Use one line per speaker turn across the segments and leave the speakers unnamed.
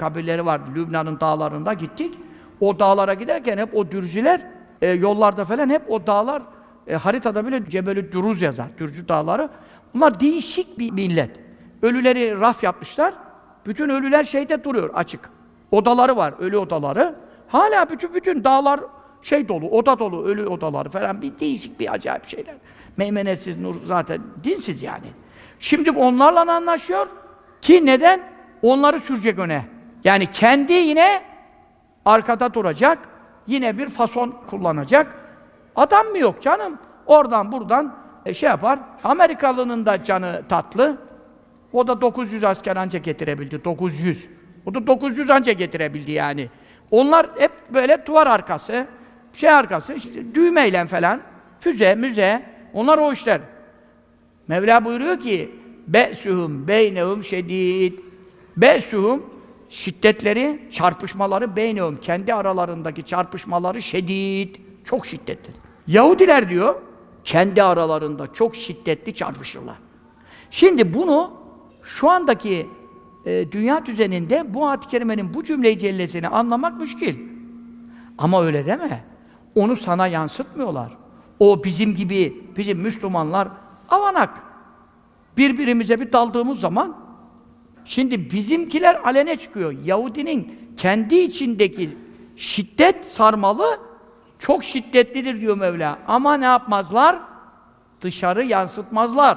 kabirleri vardı. Lübnan'ın dağlarında gittik. O dağlara giderken hep o dürziler, yollarda falan hep o dağlar, haritada bile Cebelü Duruz yazar, Dürcü dağları. Bunlar değişik bir millet. Ölüleri raf yapmışlar. Bütün ölüler şeyde duruyor, açık. Odaları var, ölü odaları. Hala bütün dağlar şey dolu, oda dolu, ölü odaları falan. Bir değişik, bir acayip şeyler. Meymenetsiz, nur zaten dinsiz yani. Şimdi onlarla anlaşıyor ki neden? Onları sürecek öne. Yani kendi yine arkada duracak, yine bir fason kullanacak. Adam mı yok canım? Oradan buradan şey yapar. Amerikalının da canı tatlı. O da 900 asker anca getirebildi. 900. O da 900 anca getirebildi yani. Onlar hep böyle duvar arkası, şey arkası, işte düğmeyle falan, füze, müze, onlar o işler. Mevla buyuruyor ki be'suhum beynehum şedid. Be'suhum şiddetleri, çarpışmaları beynehum, kendi aralarındaki çarpışmaları şedid, çok şiddetli. Yahudiler diyor, kendi aralarında çok şiddetli çarpışırlar. Şimdi bunu şu andaki dünya düzeninde bu ayet-i kerimenin bu cümle-i cellesini anlamak müşkil. Ama öyle deme. Onu sana yansıtmıyorlar. O bizim gibi, bizim Müslümanlar avanak. Birbirimize bir daldığımız zaman şimdi bizimkiler alene çıkıyor. Yahudinin kendi içindeki şiddet sarmalı çok şiddetlidir diyor Mevla. Ama ne yapmazlar? Dışarı yansıtmazlar.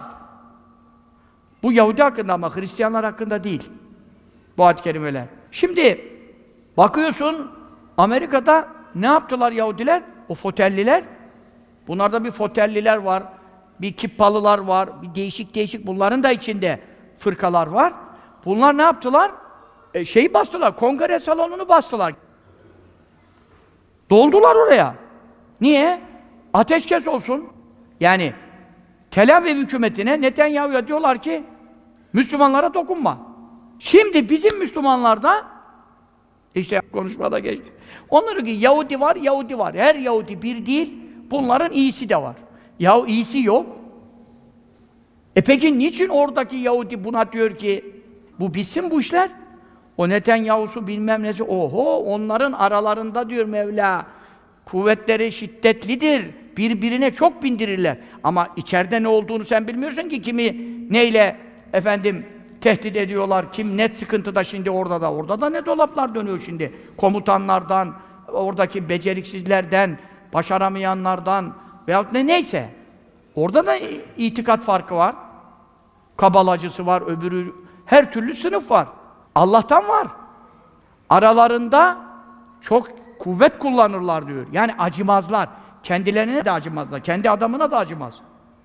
Bu Yahudi hakkında ama Hristiyanlar hakkında değil. Bu ayet-i kerimeler. Şimdi bakıyorsun Amerika'da ne yaptılar Yahudiler? O fotelliler. Bunlarda bir fotelliler var, bir kippalılar var, bir değişik bunların da içinde fırkalar var. Bunlar ne yaptılar? Şeyi bastılar, kongre salonunu bastılar. Doldular oraya. Niye? Ateşkes olsun. Yani Tel Aviv hükümetine, Netanyahu'ya diyorlar ki Müslümanlara dokunma. Şimdi bizim Müslümanlar da işte konuşmada geçti. Onlar diyor ki Yahudi var. Her Yahudi bir değil. Bunların iyisi de var. Yahu iyisi yok. Peki niçin oradaki Yahudi buna diyor ki bu bitsin bu işler? O Netanyahu'su bilmem nesi. Oho onların aralarında diyor Mevla kuvvetleri şiddetlidir. Birbirine çok bindirirler. Ama içeride ne olduğunu sen bilmiyorsun ki kimi neyle tehdit ediyorlar. Kim net sıkıntıda şimdi orada da ne dolaplar dönüyor şimdi. Komutanlardan, oradaki beceriksizlerden, başaramayanlardan veyahut neyse. Orada da itikat farkı var. Kabalacısı var, öbürü her türlü sınıf var. Allah'tan var. Aralarında çok kuvvet kullanırlar diyor. Yani acımazlar. Kendilerine de acımazlar. Kendi adamına da acımaz.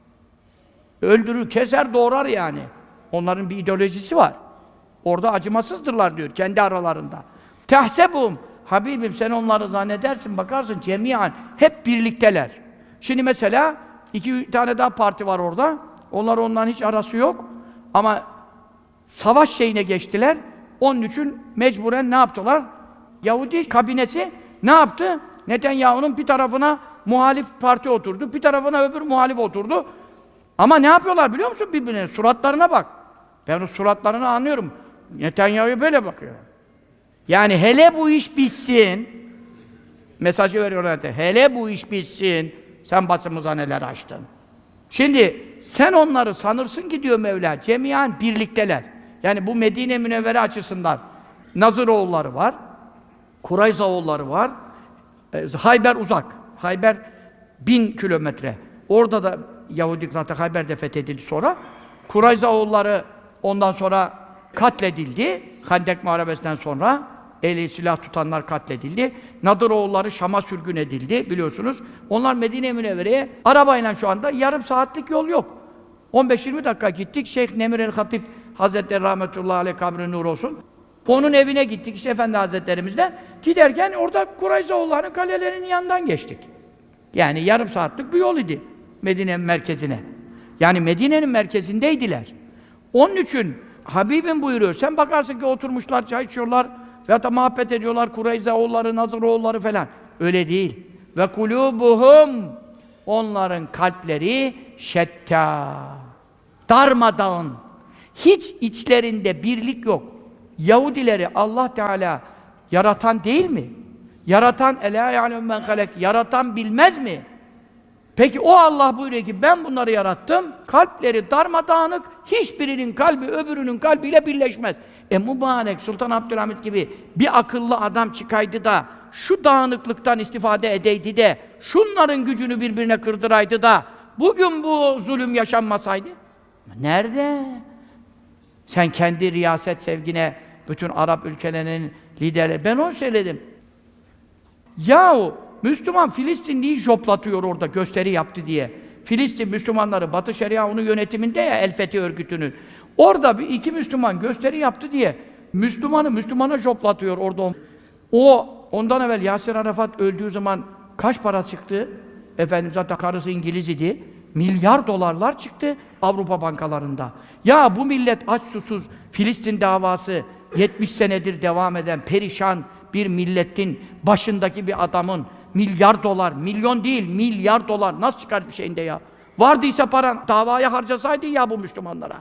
Öldürür, keser, doğrar yani. Onların bir ideolojisi var. Orada acımasızdırlar diyor kendi aralarında. Tehsebum, Habibim sen onları zannedersin, bakarsın cemiyan, hep birlikteler. Şimdi mesela 2 tane daha parti var orada. Onların hiç arası yok. Ama savaş şeyine geçtiler. Onun için mecburen ne yaptılar? Yahudi kabinesi ne yaptı? Netanyahu'nun bir tarafına muhalif parti oturdu, bir tarafına öbür muhalif oturdu. Ama ne yapıyorlar biliyor musun birbirine? Suratlarına bak. Ben o suratlarını anlıyorum. Netanyahu'ya böyle bakıyor. Yani hele bu iş bitsin, mesajı veriyorlar. Hele bu iş bitsin, sen başımıza neler açtın. Şimdi sen onları sanırsın ki diyor Mevla, cemiyan birlikteler. Yani bu Medine Münevvere açısından Nazıroğulları var, Kurayzaoğulları var, Hayber uzak. Hayber 1000 kilometre. Orada da Yahudi zaten Hayber'de fethedildi sonra. Kurayzaoğulları ondan sonra katledildi. Hendek Muharebesi'nden sonra eli silah tutanlar katledildi. Nadıroğulları Şam'a sürgün edildi biliyorsunuz. Onlar Medine Münevvere'ye arabayla şu anda yarım saatlik yol yok. 15-20 dakika gittik. Şeyh Nemir el-Hatip Hazretleri rahmetullahi aleyh kabri nur olsun. Onun evine gittik işte Efendi Hazretlerimizle. Giderken orada Kurayzaoğulları'nın kalelerinin yanından geçtik. Yani yarım saatlik bir yol idi Medine'nin merkezine. Yani Medine'nin merkezindeydiler. Onun için Habibim buyuruyor. Sen bakarsın ki oturmuşlar, çay içiyorlar veyahut da muhabbet ediyorlar Kurayzaoğulları, Nazıroğulları falan. Öyle değil. Ve kulubuhum onların kalpleri şetta. Darmadağın. Hiç içlerinde birlik yok. Yahudileri Allah Teala yaratan değil mi? Yaratan elâ ya'lemu men halak, yaratan bilmez mi? Peki o Allah buyuruyor ki ben bunları yarattım, kalpleri darmadağınık, hiçbirinin kalbi öbürünün kalbiyle birleşmez. Mübarek Sultan Abdülhamit gibi bir akıllı adam çıkaydı da şu dağınıklıktan istifade edeydi de şunların gücünü birbirine kırdıraydı da bugün bu zulüm yaşanmasaydı. Nerede? Sen kendi riyaset sevgine bütün Arap ülkelerinin liderleri, ben onu söyledim. Yahu Müslüman Filistinliyi joplatıyor orada gösteri yaptı diye. Filistin Müslümanları, Batı Şeria onun yönetiminde ya El Fethi örgütünün. Orada bir iki Müslüman gösteri yaptı diye Müslümana joplatıyor orada. Ondan evvel Yasir Arafat öldüğü zaman kaç para çıktı? Efendim zaten karısı İngiliz idi. Milyar dolarlar çıktı Avrupa bankalarında. Ya bu millet aç susuz Filistin davası 70 senedir devam eden perişan bir milletin başındaki bir adamın milyar dolar, milyon değil milyar dolar nasıl çıkar bir şeyinde ya? Vardıysa paran davaya harcasaydın ya bu Müslümanlara.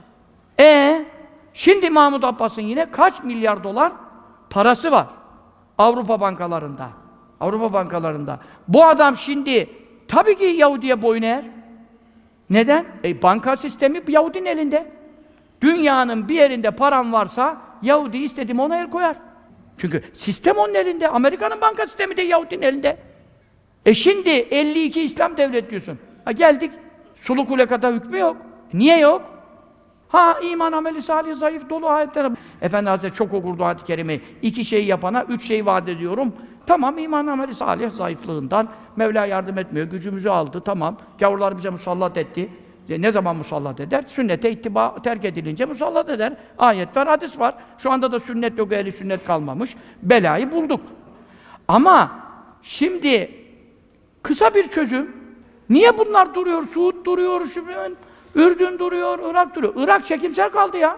Şimdi Mahmud Abbas'ın yine kaç milyar dolar parası var Avrupa bankalarında. Avrupa bankalarında. Bu adam şimdi tabii ki Yahudi'ye boyun eğer. Neden? Banka sistemi Yahudinin elinde. Dünyanın bir yerinde param varsa Yahudi istediğim ona el koyar. Çünkü sistem onun elinde. Amerika'nın banka sistemi de Yahudinin elinde. Şimdi 52 İslam devlet diyorsun. Geldik, Sulu Kuleka'da hükmü yok. Niye yok? İman, ameli, salih, zayıf dolu ayetler. Efendi Hazretleri çok okurdu ayet-i kerime. 2 şeyi yapana 3 şeyi vaat ediyorum. Tamam, iman, ameli, salih, zayıflığından. Mevla yardım etmiyor, gücümüzü aldı, tamam. Gavurlar bize musallat etti. Ne zaman musallat eder? Sünnete ittiba terk edilince musallat eder. Ayet var, hadis var. Şu anda da sünnet yok, ehli sünnet kalmamış. Belayı bulduk. Ama şimdi kısa bir çözüm. Niye bunlar duruyor? Suud duruyor, Ürdün duruyor, Irak duruyor. Irak çekimser kaldı ya.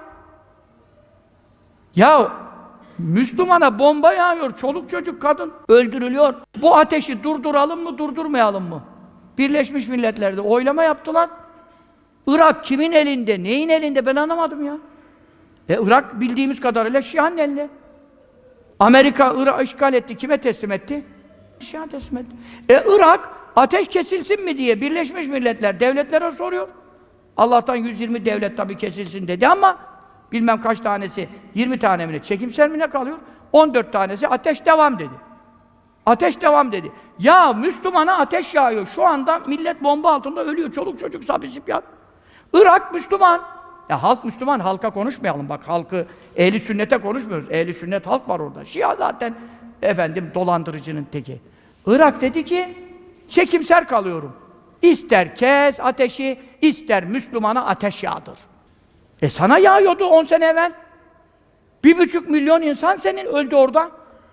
Ya Müslümana bomba yağıyor, çoluk çocuk kadın öldürülüyor. Bu ateşi durduralım mı, durdurmayalım mı? Birleşmiş Milletler'de oylama yaptılar. Irak kimin elinde, neyin elinde ben anlamadım ya. Irak bildiğimiz kadarıyla Şia'nın elinde. Amerika Irak'ı işgal etti, kime teslim etti? Şia teslim etti. Irak ateş kesilsin mi diye Birleşmiş Milletler devletlere soruyor. Allah'tan 120 devlet tabii kesilsin dedi ama bilmem kaç tanesi, 20 tane mi ne, çekimsel mi ne kalıyor? 14 tanesi ateş devam dedi. Ateş devam dedi. Ya Müslümana ateş yağıyor. Şu anda millet bomba altında ölüyor. Çoluk çocuk sabisip ya. Irak Müslüman. Halk Müslüman, halka konuşmayalım. Bak halkı, ehli sünnete konuşmuyoruz. Ehli sünnet halk var orada. Şia zaten efendim dolandırıcının teki. Irak dedi ki çekimser kalıyorum. İster kes ateşi, ister Müslümana ateş yağdır. Sana yağıyordu 10 sene evvel. 1,5 milyon insan senin öldü orada.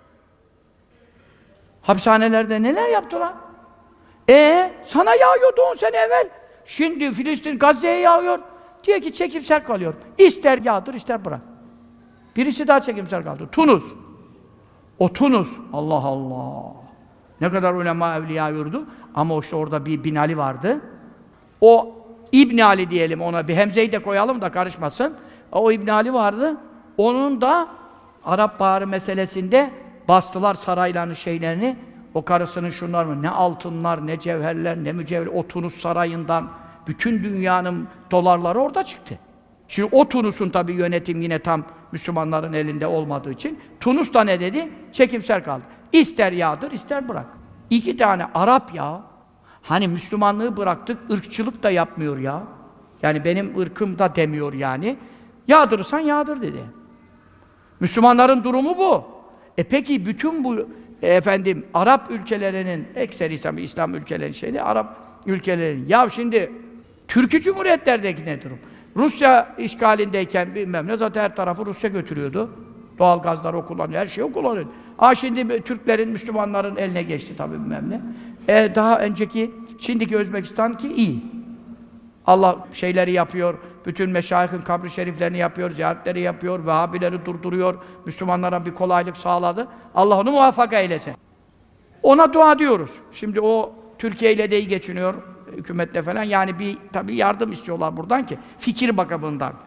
Hapishanelerde neler yaptılar? Sana yağıyordu 10 sene evvel. Şimdi Filistin, Gazze'ye yağıyor. Diyor ki çekimser kalıyor. İster yağdır, ister bırak. Birisi daha çekimser kaldı. Tunus. O Tunus. Allah Allah. Ne kadar ulema evliya yurdu. Ama işte orada bir Bin Ali vardı. O İbn Ali diyelim ona. Bir Hemze'yi de koyalım da karışmasın. O İbn Ali vardı. Onun da Arap Baharı meselesinde bastılar saraylarının şeylerini. O karısının şunlar mı? Ne altınlar, ne cevherler, ne mücevher. O Tunus sarayından bütün dünyanın dolarları orada çıktı. Şimdi o Tunus'un tabii yönetim yine tam Müslümanların elinde olmadığı için Tunus da ne dedi? Çekimser kaldı. İster yağdır, ister bırak. 2 tane Arap ya. Hani Müslümanlığı bıraktık, ırkçılık da yapmıyor ya. Yani benim ırkım da demiyor yani. Yağdırırsan yağdır dedi. Müslümanların durumu bu. Peki bütün bu Arap ülkelerinin, ekseri İslam ülkelerinin şeyde Arap ülkelerinin. Ya şimdi Türkiye Cumhuriyetlerdeki ne durum? Rusya işgalindeyken bilmem ne zaten her tarafı Rusya götürüyordu. Doğal gazları kullanıyor, her şeyi kullanıyor. Şimdi Türklerin, Müslümanların eline geçti tabii bilmem ne. Daha önceki, şimdiki Özbekistan ki iyi. Allah şeyleri yapıyor, bütün meşayihin kabri şeriflerini yapıyor, ziyaretleri yapıyor, Vehhabileri durduruyor, Müslümanlara bir kolaylık sağladı. Allah onu muvaffak eylesin. Ona dua diyoruz. Şimdi o Türkiye ile de iyi geçiniyor, hükümetle falan. Yani bir tabii yardım istiyorlar buradan ki, fikir bakımından.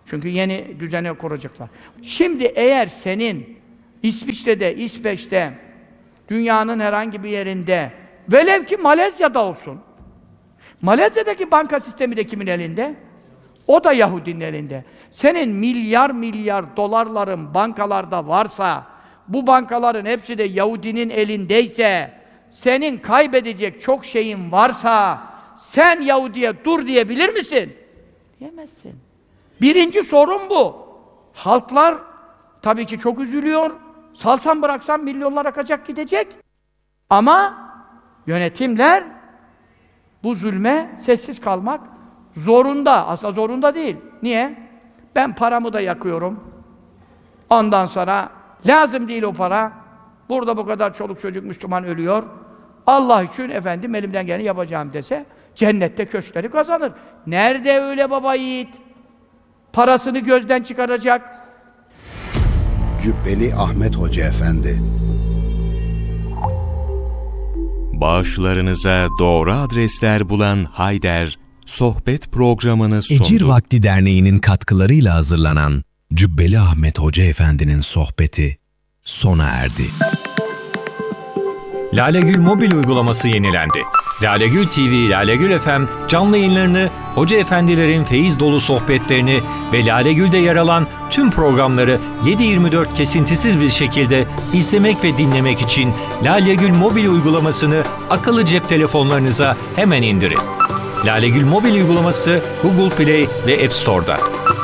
Çünkü yeni düzene kuracaklar. Şimdi eğer senin İsviçre'de, İsveç'te, dünyanın herhangi bir yerinde, velev ki Malezya'da olsun, Malezya'daki banka sistemi de kimin elinde? O da Yahudinin elinde. Senin milyar milyar dolarların bankalarda varsa, bu bankaların hepsi de Yahudinin elindeyse, senin kaybedecek çok şeyin varsa, sen Yahudi'ye dur diyebilir misin? Diyemezsin. Birinci sorun bu. Halklar tabii ki çok üzülüyor. Salsam bıraksam milyonlar akacak gidecek. Ama yönetimler bu zulme sessiz kalmak zorunda. Aslında zorunda değil. Niye? Ben paramı da yakıyorum. Ondan sonra lazım değil o para. Burada bu kadar çoluk çocuk Müslüman ölüyor. Allah için efendim elimden geleni yapacağım dese cennette köşkleri kazanır. Nerede öyle baba yiğit? Parasını gözden çıkaracak.
Cübbeli Ahmet Hoca Efendi.
Bağışlarınıza doğru adresler bulan Hayder, sohbet programını sundu.
Ecir Vakti Derneği'nin katkılarıyla hazırlanan Cübbeli Ahmet Hoca Efendi'nin sohbeti sona erdi.
Lalegül mobil uygulaması yenilendi. Lalegül TV, Lalegül FM canlı yayınlarını, hoca efendilerin feyiz dolu sohbetlerini ve Lalegül'de yer alan tüm programları 7/24 kesintisiz bir şekilde izlemek ve dinlemek için Lalegül mobil uygulamasını akıllı cep telefonlarınıza hemen indirin. Lalegül mobil uygulaması Google Play ve App Store'da.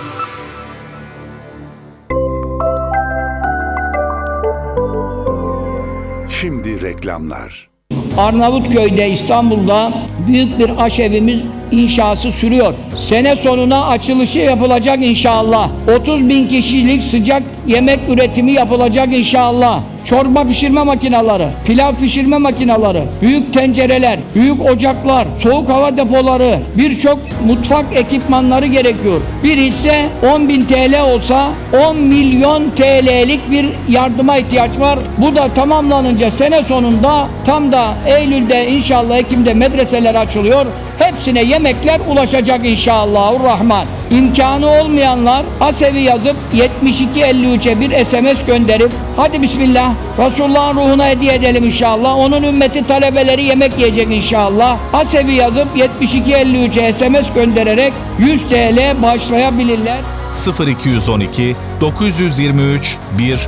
Şimdi reklamlar.
Arnavutköy'de, İstanbul'da büyük bir aşevimiz inşası sürüyor. Sene sonuna açılışı yapılacak inşallah. 30.000 kişilik sıcak yemek üretimi yapılacak inşallah. Çorba pişirme makineleri, pilav pişirme makineleri, büyük tencereler, büyük ocaklar, soğuk hava depoları, birçok mutfak ekipmanları gerekiyor. Bir hisse 10.000 TL olsa 10 milyon TL'lik bir yardıma ihtiyaç var. Bu da tamamlanınca sene sonunda tam da Eylül'de inşallah Ekim'de medreseler açılıyor. Hepsine yemekler ulaşacak inşallahurrahman. İmkanı olmayanlar Asevi yazıp 7253'e bir SMS gönderip hadi bismillah Resulullah'ın ruhuna hediye edelim inşallah. Onun ümmeti talebeleri yemek yiyecek inşallah. Asevi yazıp 7253'e SMS göndererek 100 TL bağışlayabilirler.
0212 923 1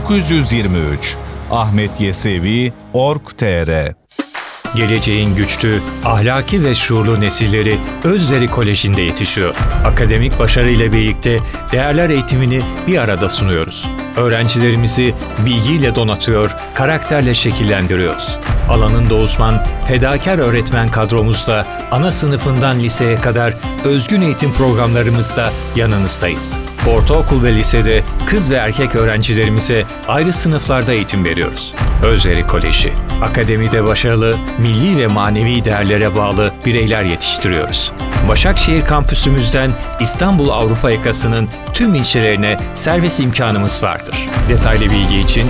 923 ahmetyesevi.org.tr
Geleceğin güçlü, ahlaki ve şuurlu nesilleri Özleri Koleji'nde yetişiyor. Akademik başarı ile birlikte değerler eğitimini bir arada sunuyoruz. Öğrencilerimizi bilgiyle donatıyor, karakterle şekillendiriyoruz. Alanında uzman, fedakar öğretmen kadromuzla ana sınıfından liseye kadar özgün eğitim programlarımızda yanınızdayız. Ortaokul ve lisede kız ve erkek öğrencilerimize ayrı sınıflarda eğitim veriyoruz. Özleri Koleji, akademide başarılı, milli ve manevi değerlere bağlı bireyler yetiştiriyoruz. Başakşehir kampüsümüzden İstanbul Avrupa yakasının tüm ilçelerine servis imkanımız vardır. Detaylı bilgi için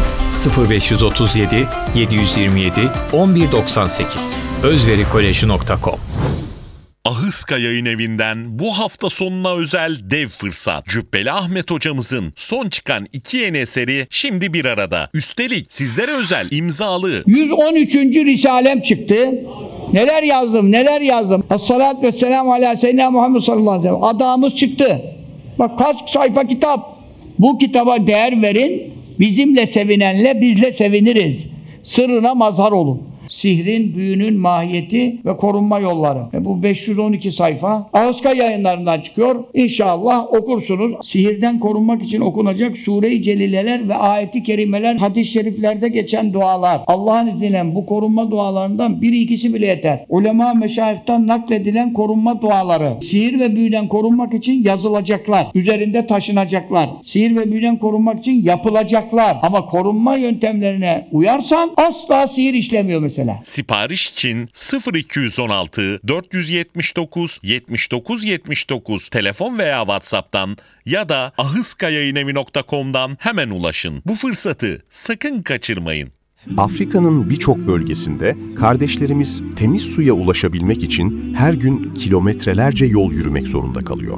0537 727 1198 özverikolej.com.
Ahıska Yayın Evi'nden bu hafta sonuna özel dev fırsat. Cübbeli Ahmet hocamızın son çıkan 2 yeni eseri şimdi bir arada. Üstelik sizlere özel imzalı
113. Risalem çıktı. Neler yazdım. Es-salatu vesselamu ala seyyidina Muhammed sallallahu aleyhi ve sellem. Adamız çıktı. Bak kaç sayfa kitap. Bu kitaba değer verin. Bizimle sevinenle bizle seviniriz. Sırrına mazhar olun. Sihrin, büyünün mahiyeti ve korunma yolları. Bu 512 sayfa. Ahıska Yayınlarından çıkıyor. İnşallah okursunuz. Sihirden korunmak için okunacak Sure-i Celileler ve ayeti kerimeler, hadis-i şeriflerde geçen dualar. Allah'ın izniyle bu korunma dualarından biri ikisi bile yeter. Ulema meşayihten nakledilen korunma duaları. Sihir ve büyüden korunmak için yazılacaklar. Üzerinde taşınacaklar. Sihir ve büyüden korunmak için yapılacaklar. Ama korunma yöntemlerine uyarsan asla sihir işlemiyor mesela.
Sipariş için 0216 479 79 79 telefon veya WhatsApp'tan ya da ahıskayayinevi.com'dan hemen ulaşın. Bu fırsatı sakın kaçırmayın.
Afrika'nın birçok bölgesinde kardeşlerimiz temiz suya ulaşabilmek için her gün kilometrelerce yol yürümek zorunda kalıyor.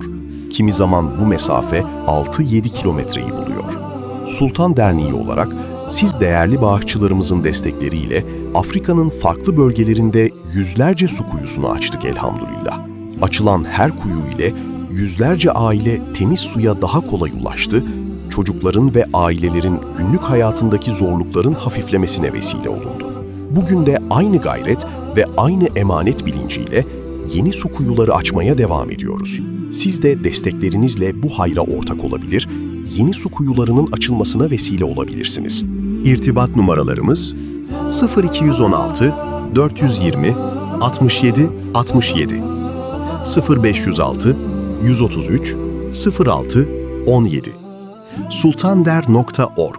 kimi zaman bu mesafe 6-7 kilometreyi buluyor. Sultan Derneği olarak siz değerli bağışçılarımızın destekleriyle Afrika'nın farklı bölgelerinde yüzlerce su kuyusunu açtık elhamdülillah. Açılan her kuyu ile yüzlerce aile temiz suya daha kolay ulaştı, çocukların ve ailelerin günlük hayatındaki zorlukların hafiflemesine vesile olundu. Bugün de aynı gayret ve aynı emanet bilinciyle yeni su kuyuları açmaya devam ediyoruz. Siz de desteklerinizle bu hayra ortak olabilir, yeni su kuyularının açılmasına vesile olabilirsiniz. İrtibat numaralarımız 0216 420 67 67 0506 133 06 17 sultander.org.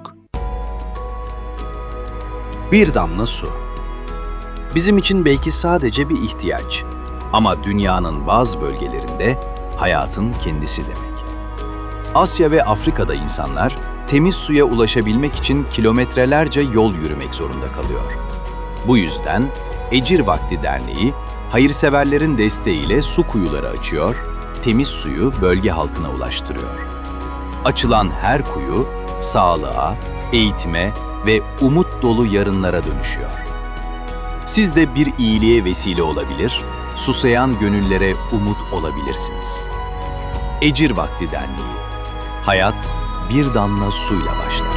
Bir damla su. Bizim için belki sadece bir ihtiyaç. Ama dünyanın bazı bölgelerinde hayatın kendisi demek. Asya ve Afrika'da insanlar temiz suya ulaşabilmek için kilometrelerce yol yürümek zorunda kalıyor. Bu yüzden Ecir Vakti Derneği, hayırseverlerin desteğiyle su kuyuları açıyor, temiz suyu bölge halkına ulaştırıyor. Açılan her kuyu sağlığa, eğitime ve umut dolu yarınlara dönüşüyor. Siz de bir iyiliğe vesile olabilir, susayan gönüllere umut olabilirsiniz. Ecir Vakti Derneği. Hayat bir damla suyla başlar.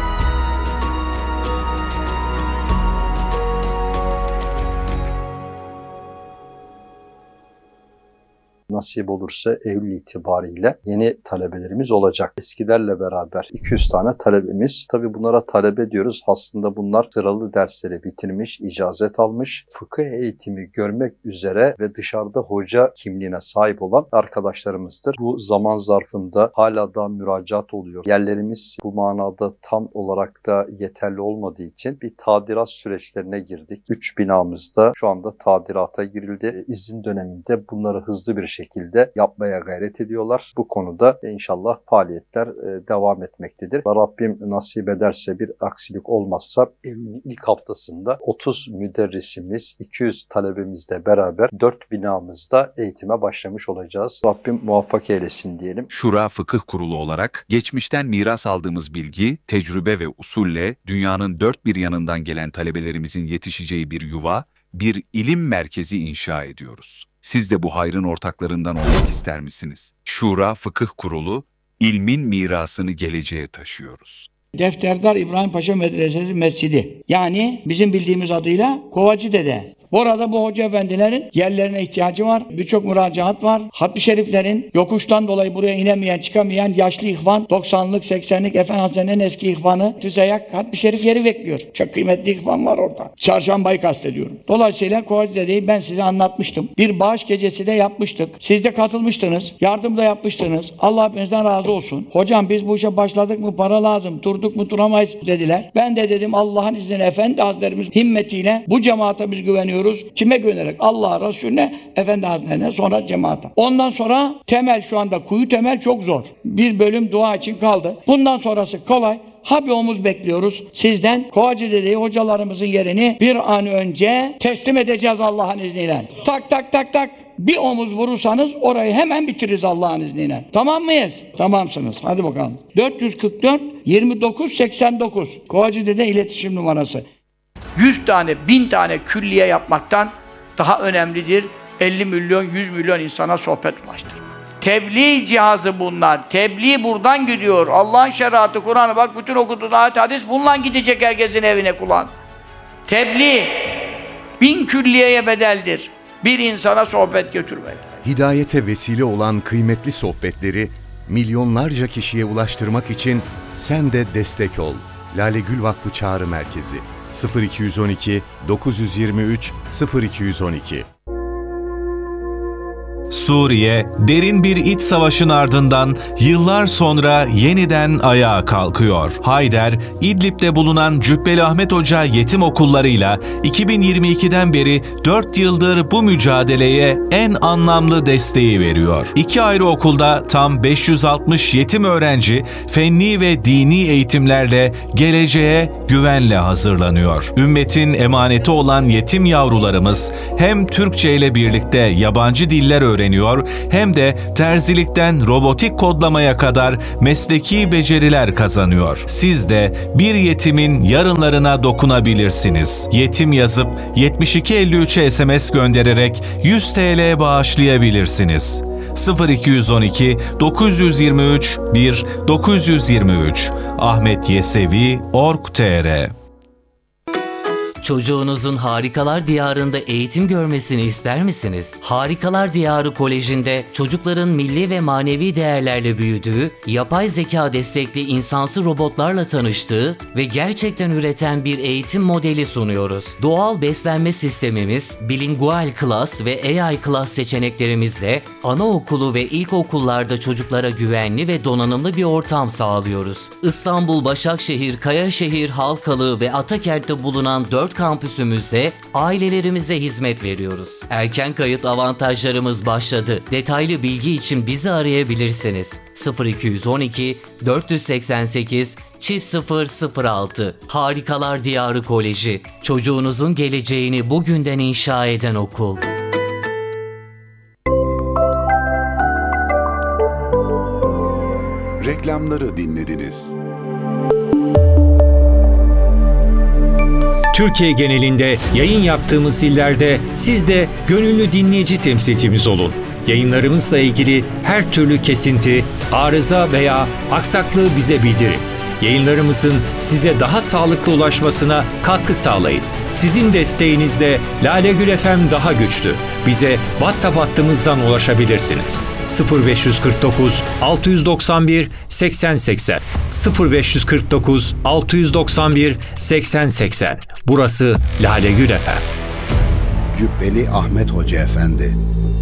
Nasip olursa Eylül itibariyle yeni talebelerimiz olacak. Eskilerle beraber 200 tane talebemiz. Tabii bunlara talebe diyoruz. Aslında bunlar sıralı dersleri bitirmiş, icazet almış, fıkıh eğitimi görmek üzere ve dışarıda hoca kimliğine sahip olan arkadaşlarımızdır. Bu zaman zarfında hala da müracaat oluyor. Yerlerimiz bu manada tam olarak da yeterli olmadığı için bir tadilat süreçlerine girdik. 3 binamızda şu anda tadilata girildi. İzin döneminde bunları hızlı bir şekilde yapmaya gayret ediyorlar. Bu konuda inşallah faaliyetler devam etmektedir. Rabbim nasip ederse bir aksilik olmazsa Eylül'ün ilk haftasında 30 müderrisimiz, 200 talebemizle beraber 4 binamızda eğitime başlamış olacağız. Rabbim muvaffak eylesin diyelim.
Şura Fıkıh Kurulu olarak geçmişten miras aldığımız bilgi, tecrübe ve usulle dünyanın dört bir yanından gelen talebelerimizin yetişeceği bir yuva, bir ilim merkezi inşa ediyoruz. Siz de bu hayrın ortaklarından olmak ister misiniz? Şura Fıkıh Kurulu, ilmin mirasını geleceğe taşıyoruz.
Defterdar İbrahim Paşa Medresesi Mescidi. Yani bizim bildiğimiz adıyla Kovacıdede. Bu arada bu hoca efendilerin yerlerine ihtiyacı var. Birçok müracaat var. Hatmi şeriflerin yokuştan dolayı buraya inemeyen, çıkamayan yaşlı ihvan, 90'lık, 80'lik Efendi Hazretleri'nin eski ihvanı, Tüzeyak Hatmi şerif yeri bekliyor. Çok kıymetli ihvan var orada. Çarşambayı kastediyorum. Dolayısıyla Kovacıdede'yi ben size anlatmıştım. Bir bağış gecesi de yapmıştık. Siz de katılmıştınız. Yardım da yapmıştınız. Allah hepinizden razı olsun. Hocam biz bu işe başladık mı para lazım. Durduk mu duramayız dediler. Ben de dedim Allah'ın izniyle Efendi Hazretlerimiz himmetiyle bu cemaate biz güveniyoruz. Kime güvenerek? Allah'a, Resulüne, Efendi Hazretlerine, sonra cemaate. Ondan sonra temel şu anda kuyu temel çok zor. Bir bölüm dua için kaldı. Bundan sonrası kolay. Bir omuz bekliyoruz sizden. Kovacıdede'yi hocalarımızın yerini bir an önce teslim edeceğiz Allah'ın izniyle. Tak tak tak tak. Bir omuz vurursanız orayı hemen bitiririz Allah'ın izniyle. Tamam mıyız? Tamamsınız. Hadi bakalım. 444 29 89. Kovacıdede iletişim numarası. 100 tane, 1000 tane külliye yapmaktan daha önemlidir. 50 milyon, 100 milyon insana sohbet ulaştırmak. Tebliğ cihazı bunlar. Tebliğ buradan gidiyor. Allah'ın şeriatı, Kur'an'ı bak bütün okuduğun ayet hadis bununla gidecek herkesin evine kulağın. Tebliğ 1000 külliyeye bedeldir. Bir insana sohbet götürmek.
Hidayete vesile olan kıymetli sohbetleri milyonlarca kişiye ulaştırmak için sen de destek ol. Lale Gül Vakfı Çağrı Merkezi 0212 923 0212.
Suriye, derin bir iç savaşın ardından yıllar sonra yeniden ayağa kalkıyor. Hayder, İdlib'de bulunan Cübbeli Ahmet Hoca yetim okullarıyla 2022'den beri 4 yıldır bu mücadeleye en anlamlı desteği veriyor. 2 ayrı okulda tam 560 yetim öğrenci fenni ve dini eğitimlerle geleceğe güvenle hazırlanıyor. Ümmetin emaneti olan yetim yavrularımız hem Türkçe ile birlikte yabancı diller öğreniyor, öğreniyor hem de terzilikten robotik kodlamaya kadar mesleki beceriler kazanıyor. Siz de bir yetimin yarınlarına dokunabilirsiniz. Yetim yazıp 7253'e SMS göndererek 100 TL bağışlayabilirsiniz. 0212 923 1 923 ahmetyesevi.org.tr
Çocuğunuzun Harikalar Diyarı'nda eğitim görmesini ister misiniz? Harikalar Diyarı Koleji'nde çocukların milli ve manevi değerlerle büyüdüğü, yapay zeka destekli insansı robotlarla tanıştığı ve gerçekten üreten bir eğitim modeli sunuyoruz. Doğal beslenme sistemimiz, bilingual class ve AI class seçeneklerimizle anaokulu ve ilkokullarda çocuklara güvenli ve donanımlı bir ortam sağlıyoruz. İstanbul, Başakşehir, Kayaşehir, Halkalı ve Atakent'te bulunan 4 kampüsümüzde ailelerimize hizmet veriyoruz. Erken kayıt avantajlarımız başladı. Detaylı bilgi için bizi arayabilirsiniz. 0212 488 0006 Harikalar Diyarı Koleji. Çocuğunuzun geleceğini bugünden inşa eden okul.
Reklamları dinlediniz.
Türkiye genelinde yayın yaptığımız illerde siz de gönüllü dinleyici temsilcimiz olun. Yayınlarımızla ilgili her türlü kesinti, arıza veya aksaklığı bize bildirin. Yayınlarımızın size daha sağlıklı ulaşmasına katkı sağlayın. Sizin desteğinizle Lale Gül FM daha güçlü. Bize WhatsApp hattımızdan ulaşabilirsiniz. 0549 691 80 80 0549 691 80 80. Burası Lale Gül FM.
Cübbeli Ahmet Hoca Efendi.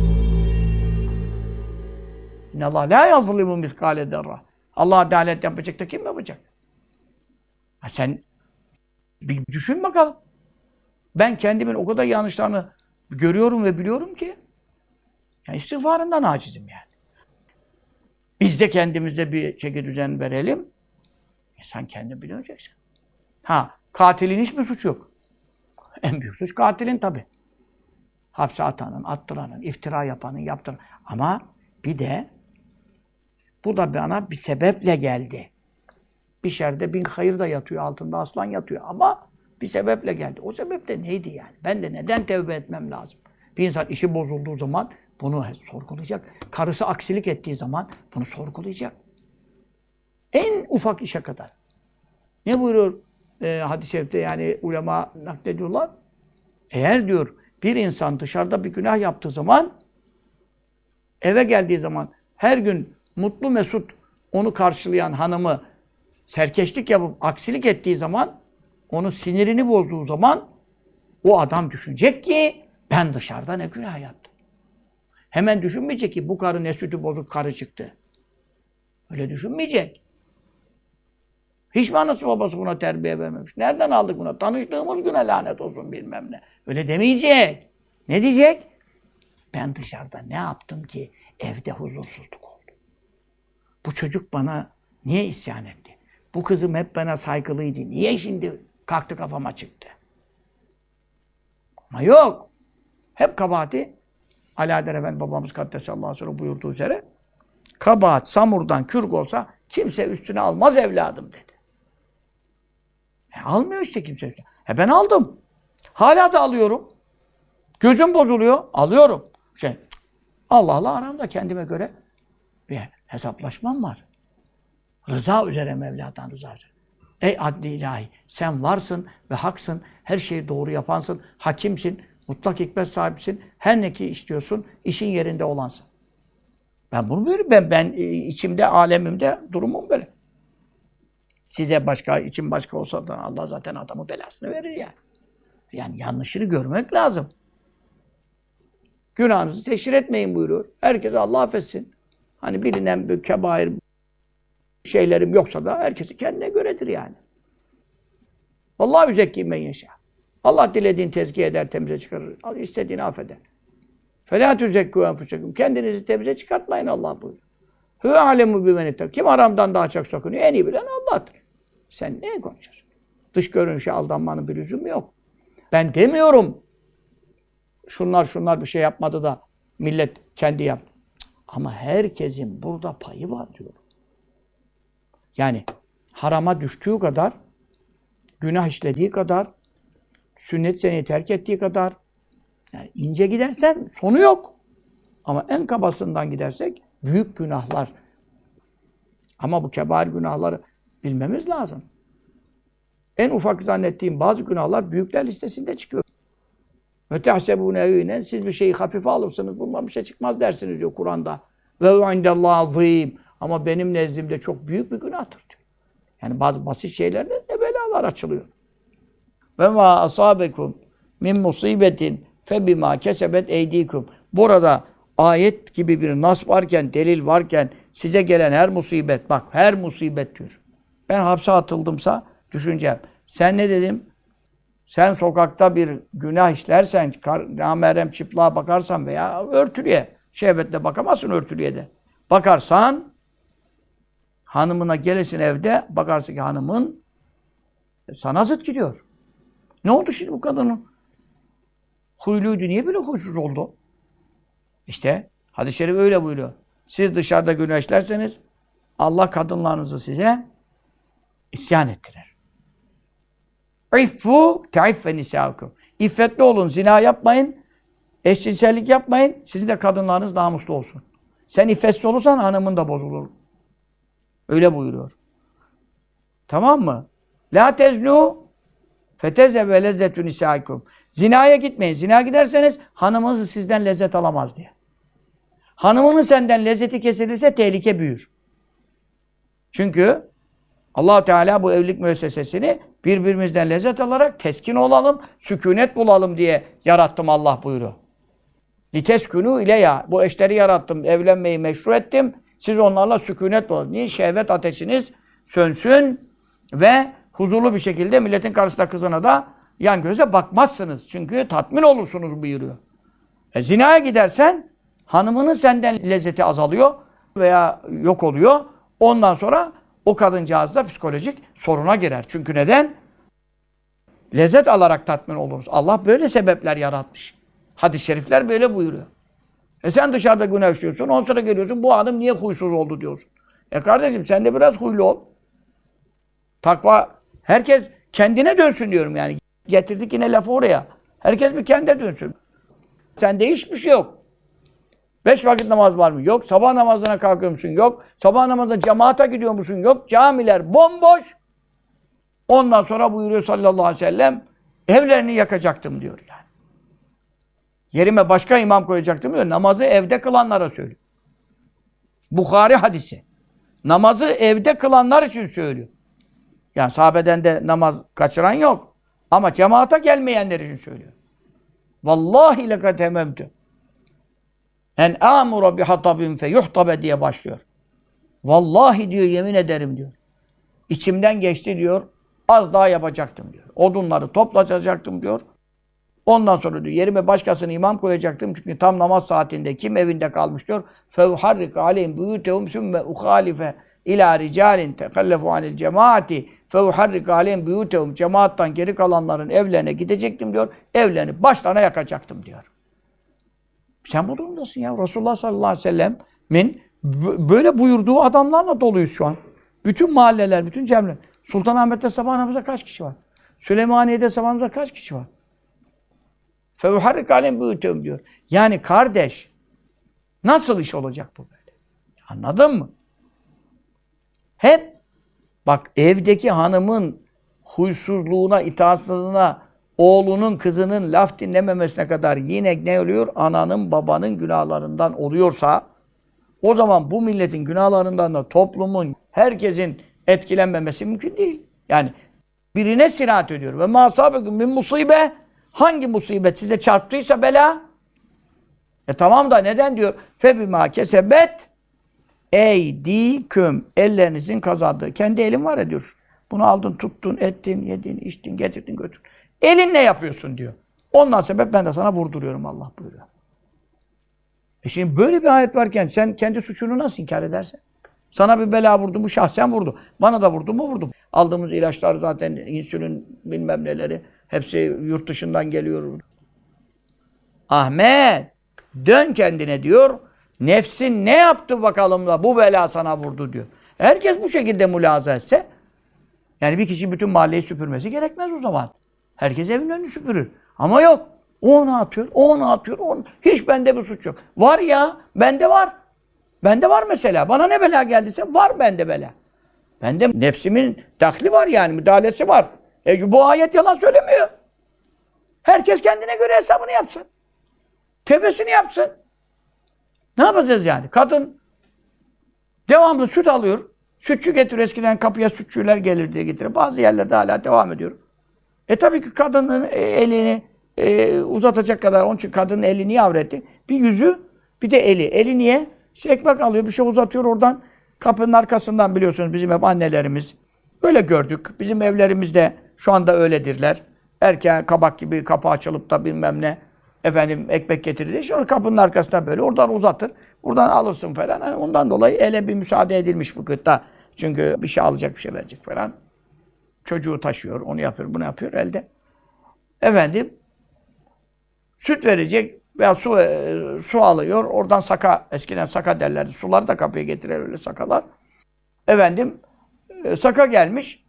İnnallâh lâ yazlimu miskâle zerre. Allah adalet yapacak da kim yapacak? Ha sen bir düşün bakalım. Ben kendimin o kadar yanlışlarını görüyorum ve biliyorum ki yani istiğfarından acizim yani. Biz de kendimize bir çeki düzen verelim. Sen kendin bileceksin. Ha, katilin hiçbir suçu yok. En büyük suç katilin tabii. Hapse atanın, attıranın, iftira yapanın, yaptıranın. Ama bir de bu da bana bir sebeple geldi. Bir şerde bin hayır da yatıyor, altında aslan yatıyor ama bir sebeple geldi. O sebep de neydi yani? Ben de neden tevbe etmem lazım? Bir insan işi bozulduğu zaman bunu sorgulayacak. Karısı aksilik ettiği zaman bunu sorgulayacak. En ufak işe kadar. Ne buyuruyor hadis-i şerifte yani ulema naklediyorlar? Eğer diyor bir insan dışarıda bir günah yaptığı zaman eve geldiği zaman her gün mutlu mesut onu karşılayan hanımı serkeşlik yapıp aksilik ettiği zaman onun sinirini bozduğu zaman o adam düşünecek ki ben dışarıda ne günah yaptım. Hemen düşünmeyecek ki bu karı ne sütü bozuk karı çıktı. Öyle düşünmeyecek. Hiç mi anası babası buna terbiye vermemiş? Nereden aldık buna? Tanıştığımız güne lanet olsun bilmem ne. Öyle demeyecek. Ne diyecek? Ben dışarıda ne yaptım ki evde huzursuzluk oldu? Bu çocuk bana niye isyan etti? Bu kızım hep bana saygılıydı. Niye şimdi kalktı kafama çıktı? Ama yok. Hep kabahati Alaeddin Efendi babamız Kaddesallahu aleyhi ve sellem buyurduğu üzere kabahat samurdan kürk olsa kimse üstüne almaz evladım dedi. Almıyor işte kimse üstüne. Ben aldım. Hala da alıyorum. Gözüm bozuluyor. Alıyorum. Allah'la aramda kendime göre bir hesaplaşmam var. Rıza üzere Mevla'dan rıza üzere. Ey adli ilahi sen varsın ve haksın. Her şeyi doğru yapansın. Hakimsin. Mutlak hikmet sahibisin. Her ne ki istiyorsun. İşin yerinde olansın. Ben bunu böyle ben içimde, alemimde durumum böyle. Size başka, için başka olsa da Allah zaten adamın belasını verir yani. Yani yanlışını görmek lazım. Günahınızı teşhir etmeyin buyuruyor. Herkese Allah affetsin. Hani bilinen bir kebair şeylerim yoksa da herkesi kendine göredir yani. Vallahi yüzekki men yeşâ. Allah dilediğini tezkiye eder, temize çıkarır. İstediğini affeder. فَلَا تُزَكُّوا أَنفُسَكُمْ Kendinizi temize çıkartmayın Allah buyuruyor. هُوَ عَلَمُ بِمَنِ Kim haramdan daha çok sakınıyor? En iyi bilen Allah'tır. Sen neye konuşuyorsun? Dış görünüşe aldanmanın bir lüzumu yok. Ben demiyorum. Şunlar bir şey yapmadı da millet kendi yap. Ama herkesin burada payı var diyor. Yani harama düştüğü kadar, günah işlediği kadar, sünnet seni terk ettiği kadar, yani ince gidersen sonu yok. Ama en kabasından gidersek büyük günahlar. Ama bu kebair günahları bilmemiz lazım. En ufak zannettiğim bazı günahlar büyükler listesinde çıkıyor. Metehsebûne siz bir şeyi hafife alırsınız, bundan bir şey çıkmaz dersiniz diyor Kur'an'da. Ve indellâhi azîm. Ama benim nezdimde çok büyük bir günahtır diyor. Yani bazı basit şeylerde ne belalar açılıyor. Ve mâ asâbekum min musîbetin febimâ kesebet eydîkum. Burada ayet gibi bir nas varken, delil varken size gelen her musibet, bak her musibet diyor. Ben hapse atıldımsa düşüneceğim. Sen ne dedim? Sen sokakta bir günah işlersen, namerem çıplığa bakarsan veya örtülüye, şehvetle bakamazsın örtülüye de. Bakarsan, hanımına gelesin evde, bakarsın ki hanımın sana zıt gidiyor. Ne oldu şimdi bu kadının? Huyluydu, niye böyle huysuz oldu? İşte hadis-i şerif öyle buyuruyor. Siz dışarıda günah işlerseniz Allah kadınlarınızı size isyan ettirir. İffu teiffe nisâukum. İffetli olun, zina yapmayın, eşcinsellik yapmayın, sizin de kadınlarınız namuslu olsun. Sen iffetsiz olursan hanımın da bozulur. Öyle buyuruyor. Tamam mı? La teznu fetezebe lezzetü nisâikum. Zinaya gitmeyin. Zinaya giderseniz hanımınız sizden lezzet alamaz diye. Hanımının senden lezzeti kesilirse tehlike büyür. Çünkü Allah Teala bu evlilik müessesesini birbirimizden lezzet alarak teskin olalım, sükûnet bulalım diye yarattım Allah buyuruyor. Liteskûnû ileyâ. Bu eşleri yarattım, evlenmeyi meşru ettim. Siz onlarla sükûnet bulun. Niye? Şehvet ateşiniz sönsün ve huzurlu bir şekilde milletin karşısında kızına da yan göze bakmazsınız. Çünkü tatmin olursunuz buyuruyor. Zinaya gidersen hanımının senden lezzeti azalıyor veya yok oluyor. Ondan sonra o kadıncağız da psikolojik soruna girer. Çünkü neden? Lezzet alarak tatmin oluruz. Allah böyle sebepler yaratmış. Hadis-i şerifler böyle buyuruyor. Sen dışarıda günah işliyorsun, ondan sonra geliyorsun, bu hanım niye huysuz oldu diyorsun. Kardeşim sen de biraz huylu ol. Takva, herkes kendine dönsün diyorum yani. Getirdik yine lafı oraya. Herkes bir kendine dönsün. Sende hiçbir şey yok. 5 vakit namaz var mı? Yok. Sabah namazına kalkıyor musun? Yok. Sabah namazına cemaate gidiyor musun? Yok. Camiler bomboş. Ondan sonra buyuruyor sallallahu aleyhi ve sellem, evlerini yakacaktım diyor yani. Yerime başka imam koyacaktım diyor. Namazı evde kılanlara söylüyor. Bukhari hadisi. Namazı evde kılanlar için söylüyor. Yani sahabeden de namaz kaçıran yok. Ama cemaate gelmeyenler için söylüyor. Vallahi lekad hememtü en amura bi hatabin fe yuhtabe diye başlıyor. Vallahi diyor, yemin ederim diyor. İçimden geçti diyor. Az daha yapacaktım diyor. Odunları toplayacaktım diyor. Ondan sonra diyor yerime başkasını imam koyacaktım. Çünkü tam namaz saatinde kim evinde kalmış diyor. فَوْحَرِّقَ عَلَيْهِمْ بُيُوتَهُمْ ثُمَّ اُخَالِفَ اِلَى رِجَالٍ تَقَلَّفُوا عَنِ الْجَمَاعَةِ فَوْحَرِّقَ عَلَيْهِمْ بُيُوتَهُمْ Cemaattan geri kalanların evlerine gidecektim diyor. Evlerini başlarına yakacaktım diyor. Sen bu durumdasın ya. Resulullah sallallahu aleyhi ve sellem'in böyle buyurduğu adamlarla doluyuz şu an. Bütün mahalleler, bütün cemler. Sultanahmet'te sabah namazında kaç kişi var? Süleymaniye'de sabah namazında kaç kişi var? فَوْحَرِّقَ عَلَيْهِمْ بُيُوتَهُمْ diyor. Yani kardeş, nasıl iş olacak bu böyle? Anladın mı? Hep bak evdeki hanımın huysuzluğuna, itaatsızlığına, oğlunun, kızının laf dinlememesine kadar yine ne oluyor? Ananın, babanın günahlarından oluyorsa o zaman bu milletin günahlarından da toplumun, herkesin etkilenmemesi mümkün değil. Yani birine siraat ediyor. Ve mâ asâbekum min musîbe, hangi musibet size çarptıysa bela, tamam da neden diyor? Febimâ kesebet eydîküm, ellerinizin kazandığı. Kendi elin var ya diyor. Bunu aldın, tuttun, ettin, yedin, içtin, getirdin, götürdün. Elinle yapıyorsun diyor. Ondan sebep ben de sana vurduruyorum Allah buyuruyor. Şimdi böyle bir ayet varken sen kendi suçunu nasıl inkar edersen? Sana bir bela vurdu mu şahsen vurdu. Bana da vurdu mu vurdu. Aldığımız ilaçlar zaten insülin bilmem neleri hepsi yurt dışından geliyor. Ahmet! Dön kendine diyor. Nefsin ne yaptı bakalım da bu bela sana vurdu diyor. Herkes bu şekilde mülahaza etse, yani bir kişi bütün mahalleyi süpürmesi gerekmez o zaman. Herkes evin önünü süpürür. Ama yok. O onu atıyor, o onu atıyor, hiç bende bir suç yok. Var ya, bende var. Bende var mesela. Bana ne bela geldiyse var bende bela. Bende nefsimin dahli var yani, müdahalesi var. Bu ayet yalan söylemiyor. Herkes kendine göre hesabını yapsın. Tevbesini yapsın. Ne yapacağız yani? Kadın devamlı süt alıyor. Sütçü getiriyor. Eskiden kapıya sütçüler gelir diye getirir. Bazı yerlerde hala devam ediyor. Tabii ki kadının elini uzatacak kadar, onun için kadının eli niye avretti? Bir yüzü, bir de eli. Eli niye? İşte ekmek alıyor, bir şey uzatıyor oradan. Kapının arkasından biliyorsunuz bizim hep annelerimiz. Öyle gördük. Bizim evlerimizde şu anda öyledirler. Erken kabak gibi kapı açılıp da bilmem ne. Efendim ekmek getirir. İşte onu kapının arkasında böyle oradan uzatır. Buradan alırsın falan. Yani ondan dolayı ele bir müsaade edilmiş fıkıhta. Çünkü bir şey alacak, bir şey verecek falan. Çocuğu taşıyor, onu yapıyor, bunu yapıyor elde. Efendim süt verecek veya su alıyor. Oradan saka, eskiden saka derlerdi. Suları da kapıya getirir öyle sakalar. Efendim saka gelmiş.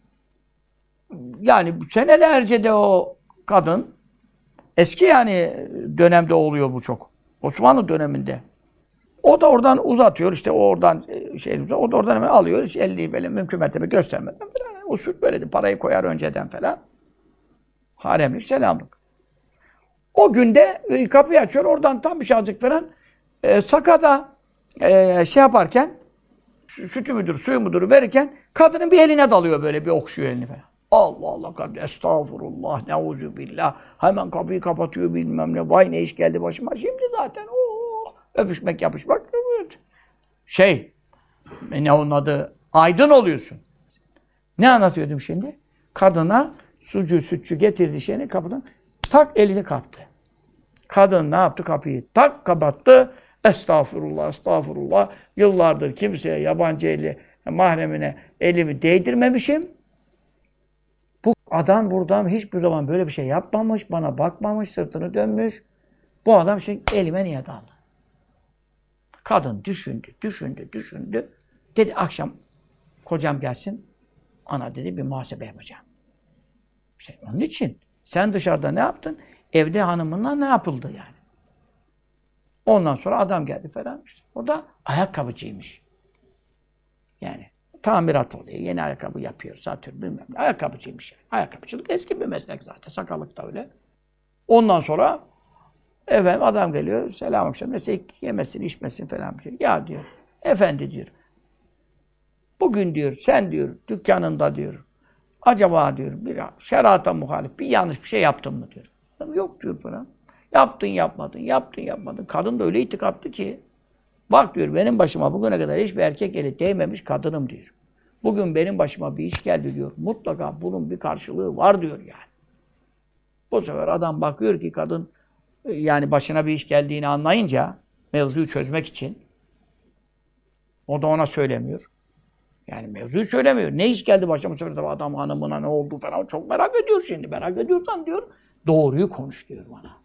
Yani senelerce de o kadın eski yani dönemde oluyor bu çok. Osmanlı döneminde. O da oradan uzatıyor işte o oradan o da oradan hemen alıyor. Hiç elini böyle mümkün mertebe göstermeden falan. Usul böyledir. Parayı koyar önceden falan. Haremlik, selamlık. O günde kapıyı açıyor. Oradan tam bir şey alacak falan. Sakada yaparken sütü müdür, suyu mudur verirken kadının bir eline dalıyor böyle bir okşuyor elini falan. Allah Allah kadın estağfurullah neuzubillah. Hemen kapıyı kapatıyor bilmem ne. Vay ne iş geldi başıma. Şimdi zaten öpüşmek yapışmak. Ne onun adı? Aydın oluyorsun. Ne anlatıyordum şimdi? Kadına sucu, sütçü getirdi şeyini kapıdan. Tak elini kaptı. Kadın ne yaptı? Kapıyı tak kapattı. Estağfurullah, estağfurullah. Yıllardır kimseye, yabancı eli, mahremine elimi değdirmemişim. Bu adam buradan hiçbir zaman böyle bir şey yapmamış, bana bakmamış, sırtını dönmüş. Bu adam şimdi elime niye daldı? Kadın düşündü. Dedi akşam kocam gelsin, ana dedi bir muhasebe yapacağım. İşte onun için sen dışarıda ne yaptın? Evde hanımınla ne yapıldı yani? Ondan sonra adam geldi falan işte. O da ayakkabıcıymış. Yani tamirat oluyor. Yeni ayakkabı yapıyor, satıyor bilmem ne. Ayakkabıcıymış yani. Ayakkabıcılık eski bir meslek zaten. Sakallık da öyle. Ondan sonra adam geliyor. Selam akşam. Mesela yemesin, içmesin falan bir şey. Ya diyor. Efendi diyor. Bugün diyor sen diyor dükkanında diyor. Acaba diyor bir şerata muhalif bir yanlış bir şey yaptın mı diyor. Yok diyor falan. Yaptın yapmadın. Kadın da öyle itikatlı ki bak diyor benim başıma bugüne kadar hiçbir erkek eli değmemiş kadınım diyor. Bugün benim başıma bir iş geldi diyor. Mutlaka bunun bir karşılığı var diyor yani. Bu sefer adam bakıyor ki kadın yani başına bir iş geldiğini anlayınca mevzuyu çözmek için o da ona söylemiyor. Yani mevzuyu söylemiyor. Ne iş geldi başıma söyledi adam hanımına ne oldu falan. Çok merak ediyor şimdi. Merak ediyorsan diyor doğruyu konuş diyor bana.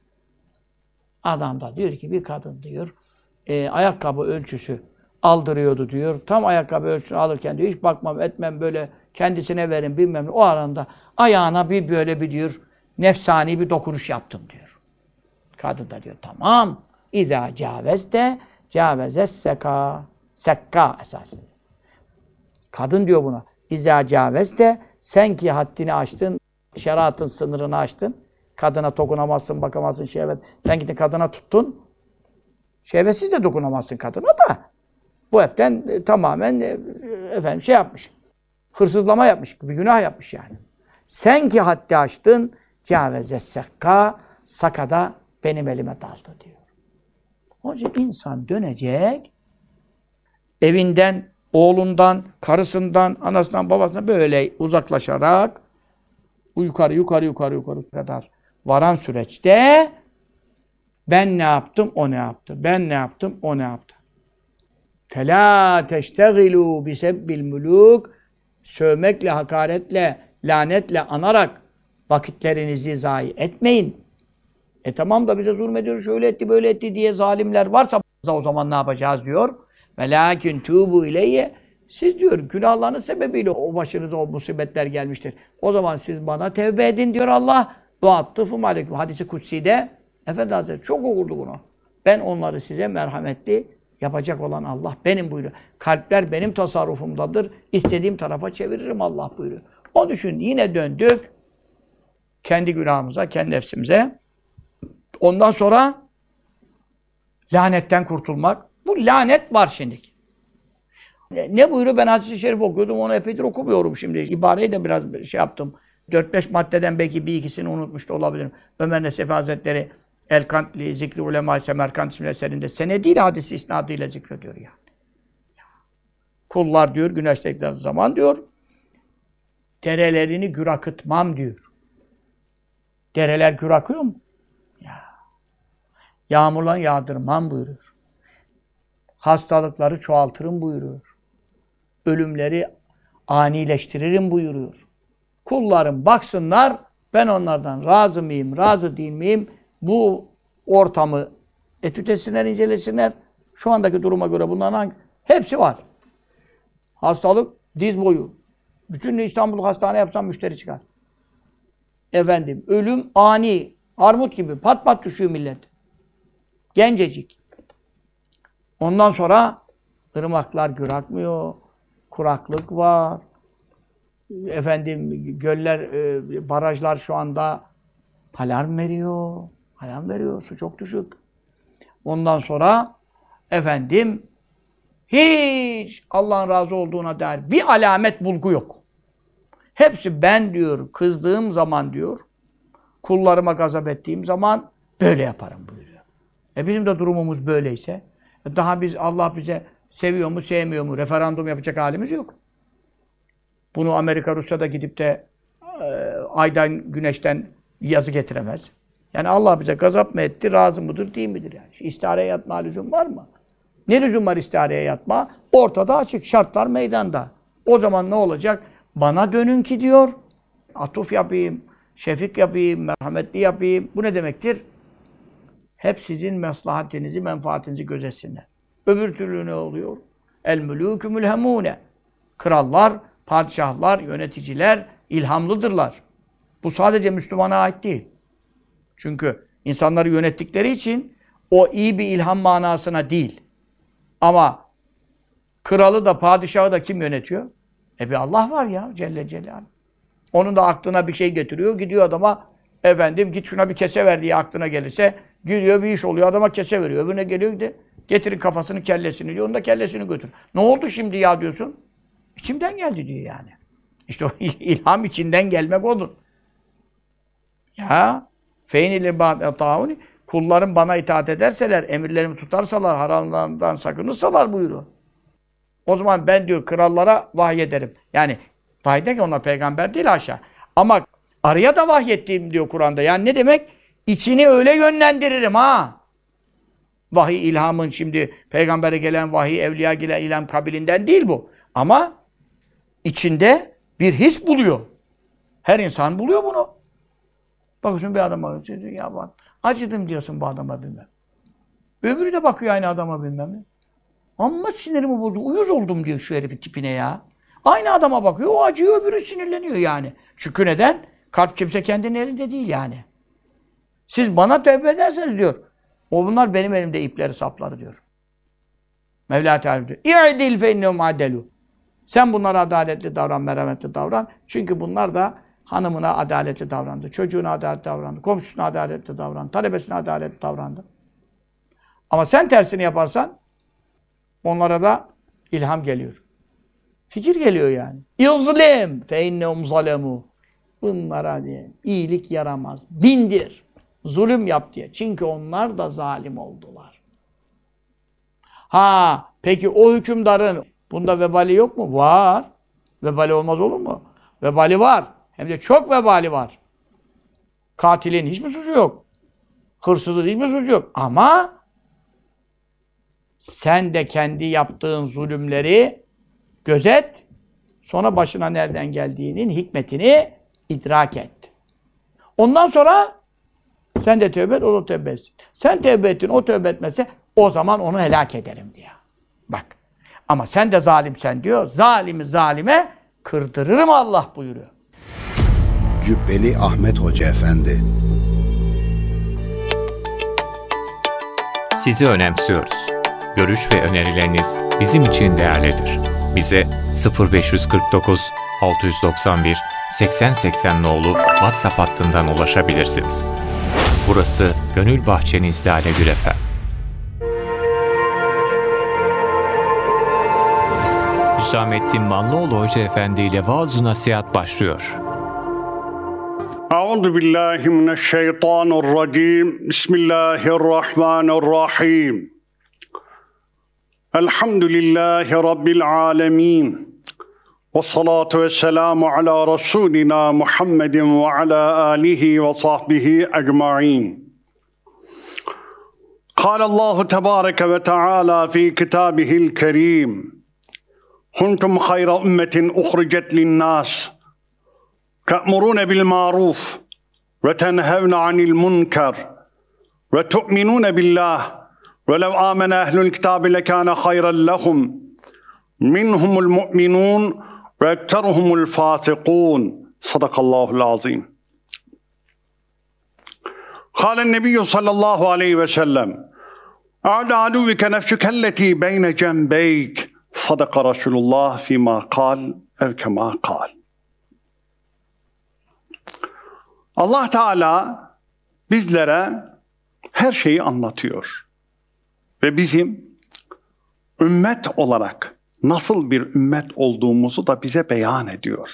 Adam da diyor ki bir kadın diyor ayakkabı ölçüsü aldırıyordu diyor. Tam ayakkabı ölçüsünü alırken diyor hiç bakmam etmem böyle kendisine verin bilmem ne. O aranda ayağına bir böyle bir diyor nefsani bir dokunuş yaptım diyor. Kadın da diyor tamam. İzâ câvezde câvezes sekâ. Sekka esasında. Kadın diyor buna. İzâ câvezde sen ki haddini aştın, şeriatın sınırını aştın. Kadına dokunamazsın, bakamazsın şehvet. Sen gittin kadına tuttun. Şehvetsiz de dokunamazsın kadına da. Bu hepten tamamen yapmış. Hırsızlama yapmış, bir günah yapmış yani. Sen ki haddi aştın, câvezes sekka, sakada benim elime daldı diyor. Onun için insan dönecek, evinden, oğlundan, karısından, anasından, babasından böyle uzaklaşarak yukarı kadar varan süreçte ben ne yaptım, o ne yaptı. Ben ne yaptım, o ne yaptı. فَلَا تَشْتَغِلُوا بِسَبِّ الْمُلُوكِ Sövmekle, hakaretle, lanetle anarak vakitlerinizi zayi etmeyin. Tamam da bize zulmediyor, şöyle etti, böyle etti diye zalimler varsa o zaman ne yapacağız diyor. Velakin tubu ileyye. Siz diyor günahlarınız sebebiyle o başınıza o musibetler gelmiştir. O zaman siz bana tevbe edin diyor Allah. Duattıfum aleyküm. Hadis-i Kutsi'de Efendi Hazretleri çok okurdu bunu. Ben onları size merhametli yapacak olan Allah benim buyuruyor. Kalpler benim tasarrufumdadır. İstediğim tarafa çeviririm Allah buyuruyor. Onun için yine döndük kendi günahımıza, kendi nefsimize. Ondan sonra lanetten kurtulmak. Bu lanet var şimdi. Ne buyuruyor? Ben hadis-i şerif okuyordum, onu epeydir okumuyorum şimdi. İbareyi de biraz şey yaptım. 4-5 maddeden belki bir ikisini unutmuş da olabilirim. Ömer Nesefi Hazretleri El-Kantli Zikri Ulema-i Semerkant isimli eserinde senediyle hadisi isnadıyla zikrediyor yani. Kullar diyor güneşteki zaman diyor derelerini gür akıtmam diyor. Dereler gür akıyor mu? Ya. Yağmurla yağdırmam buyuruyor. Hastalıkları çoğaltırım buyuruyor. Ölümleri anileştiririm buyuruyor. Kullarım baksınlar, ben onlardan razı mıyım, razı değil miyim? Bu ortamı etüt etsinler, incelesinler. Şu andaki duruma göre bunların hepsi var. Hastalık diz boyu. Bütün İstanbul hastane yapsam müşteri çıkar. Efendim, ölüm ani, armut gibi pat pat düşüyor millet. Gencecik. Ondan sonra ırmaklar gür akmıyor, kuraklık var. Efendim, göller, barajlar şu anda alarm veriyor. Alarm veriyor, su çok düşük. Ondan sonra efendim hiç Allah'ın razı olduğuna dair bir alamet bulgu yok. Hepsi ben diyor, kızdığım zaman diyor, kullarıma gazap ettiğim zaman böyle yaparım buyuruyor. Bizim de durumumuz böyleyse, daha Allah bize seviyor mu, sevmiyor mu, referandum yapacak halimiz yok. Bunu Amerika, Rusya'da gidip de aydan, güneşten yazı getiremez. Yani Allah bize gazap mı etti, razı mıdır, değil midir yani? İstihareye yatma lüzum var mı? Ne lüzum var istihareye yatma? Ortada açık, şartlar meydanda. O zaman ne olacak? Bana dönün ki diyor, atuf yapayım, şefik yapayım, merhametli yapayım. Bu ne demektir? Hep sizin maslahatinizi, menfaatinizi gözetsinler. Öbür türlü ne oluyor? El-mülûkü mülhemûne. Krallar, padişahlar, yöneticiler ilhamlıdırlar. Bu sadece Müslümana ait değil. Çünkü insanları yönettikleri için o iyi bir ilham manasına değil. Ama kralı da padişahı da kim yönetiyor? Bir Allah var ya Celle Celaluhu. Onun da aklına bir şey getiriyor. Gidiyor adama efendim git şuna bir kese ver diye aklına gelirse gidiyor bir iş oluyor adama kese veriyor. Öbürüne geliyor de getirin kafasını kellesini diyor. Onun da kellesini götür. Ne oldu şimdi ya diyorsun? İçimden geldi diyor yani. İşte o ilham içinden gelmek olur. Ya feynili ba'd kullarım bana itaat ederseler, emirlerimi tutarsalar, haramlarından sakınırsalar buyuruyor. O zaman ben diyor krallara vahyederim. Yani vahiy de ki onlar peygamber değil haşa. Ama araya da vahyettiğim diyor Kur'an'da. Yani ne demek? İçini öyle yönlendiririm ha. Vahiy ilhamın şimdi peygambere gelen vahiy, evliya gelen ilham kabilinden değil bu. Ama içinde bir his buluyor. Her insan buluyor bunu. Bakıyorsun bir adama, ya bak, acıdım diyorsun bu adama bilmem. Öbürü de bakıyor aynı adama bilmem. Amma sinirimi bozuyor, uyuz oldum diyor şu herifin tipine ya. Aynı adama bakıyor, o acıyor, öbürü sinirleniyor yani. Çünkü neden? Kalp kimse kendinin elinde değil yani. Siz bana tövbe ederseniz diyor, bunlar benim elimde ipleri, sapları diyor. Mevla Teala diyor, İ'dil fe innehum adelu. Sen bunlara adaletli davran, merhametli davran. Çünkü bunlar da hanımına adaletli davrandı, çocuğuna adaletli davrandı, komşusuna adaletli davrandı, talebesine adaletli davrandı. Ama sen tersini yaparsan onlara da ilham geliyor. Fikir geliyor yani. İzlim fe innehum zalemu. Bunlara diye iyilik yaramaz. Bindir. Zulüm yap diye. Çünkü onlar da zalim oldular. Peki o hükümdarın bunda vebali yok mu? Var. Vebali olmaz olur mu? Vebali var. Hem de çok vebali var. Katilin hiçbir suçu yok. Hırsızın hiçbir suçu yok. Ama sen de kendi yaptığın zulümleri gözet. Sonra başına nereden geldiğinin hikmetini idrak et. Ondan sonra Sen de tövbe et, o da tövbe etsin. Sen tövbe ettin, o tövbe etmezse o zaman onu helak ederim diyor. Bak. Ama sen de zalimsen diyor. Zalimi zalime kırdırırım Allah buyuruyor.
Cübbeli Ahmet Hoca Efendi.
Sizi önemsiyoruz. Görüş ve önerileriniz bizim için değerlidir. Bize 0549 691 8080 nolu WhatsApp hattından ulaşabilirsiniz. Burası Gönül Bahçeniz Lale Gül FM. Hüsamettin Manlıoğlu Hoca Efendi ile vaaz-ı nasihat başlıyor.
Euzubillahimineşşeytanirracim. Bismillahirrahmanirrahim. Elhamdülillahi Rabbil alemin. Vessalatu vesselamu ala Resulina Muhammedin ve ala alihi ve sahbihi ecma'in. Kâlallahu tebâreke ve teâlâ fî kitâbihil kerîm. Kuntum hayra ümmetin uhricet linnâs. تأمرون بالمعروف وتنهون عن المنكر وتؤمنون بالله ولو آمن أهل الكتاب لكان خيرا لهم منهم المؤمنون وأكثرهم الفاسقون صدق الله العظيم. قال النبي صلى الله عليه وسلم أعد عدوك نفسك التي بين جنبيك صدق رسول الله فيما قال أو كما قال. Allah Teala bizlere her şeyi anlatıyor. Ve bizim ümmet olarak nasıl bir ümmet olduğumuzu da bize beyan ediyor.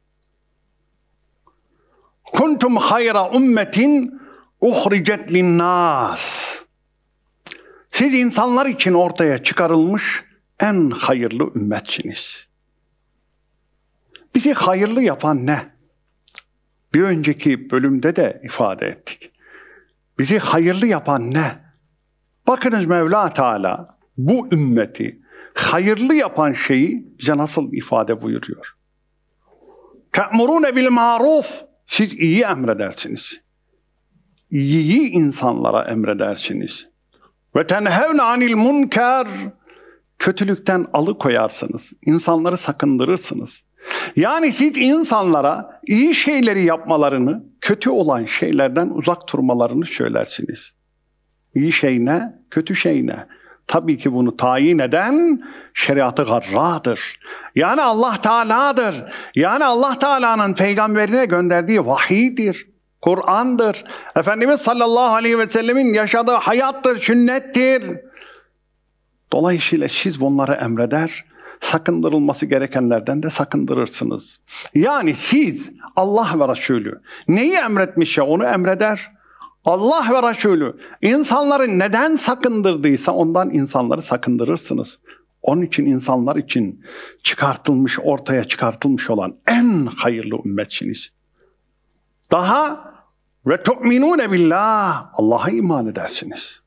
Kuntum hayra ümmetin uhricet linnâs. Siz insanlar için ortaya çıkarılmış en hayırlı ümmetsiniz. Bizi hayırlı yapan ne? Bir önceki bölümde de ifade ettik. Bizi hayırlı yapan ne? Bakınız Mevla Teala bu ümmeti hayırlı yapan şeyi bize nasıl ifade buyuruyor? Te'murûne bil ma'ruf. Siz iyi emredersiniz. İyi insanlara emredersiniz. Ve tenhevne anil munker. Kötülükten alıkoyarsınız. İnsanları sakındırırsınız. Yani siz insanlara iyi şeyleri yapmalarını, kötü olan şeylerden uzak durmalarını söylersiniz. İyi şey ne? Kötü şey ne? Tabii ki bunu tayin eden şeriat-ı garradır. Yani Allah Teala'dır. Yani Allah Teala'nın peygamberine gönderdiği vahiydir. Kur'an'dır. Efendimiz sallallahu aleyhi ve sellemin yaşadığı hayattır, sünnettir. Dolayısıyla siz bunları emreder, sakındırılması gerekenlerden de sakındırırsınız. Yani siz Allah ve Resulü neyi emretmişse onu emreder. Allah ve Resulü insanları neden sakındırdıysa ondan insanları sakındırırsınız. Onun için insanlar için ortaya çıkartılmış olan en hayırlı ümmetsiniz. Daha ve tu'minûne billah, Allah'a iman edersiniz.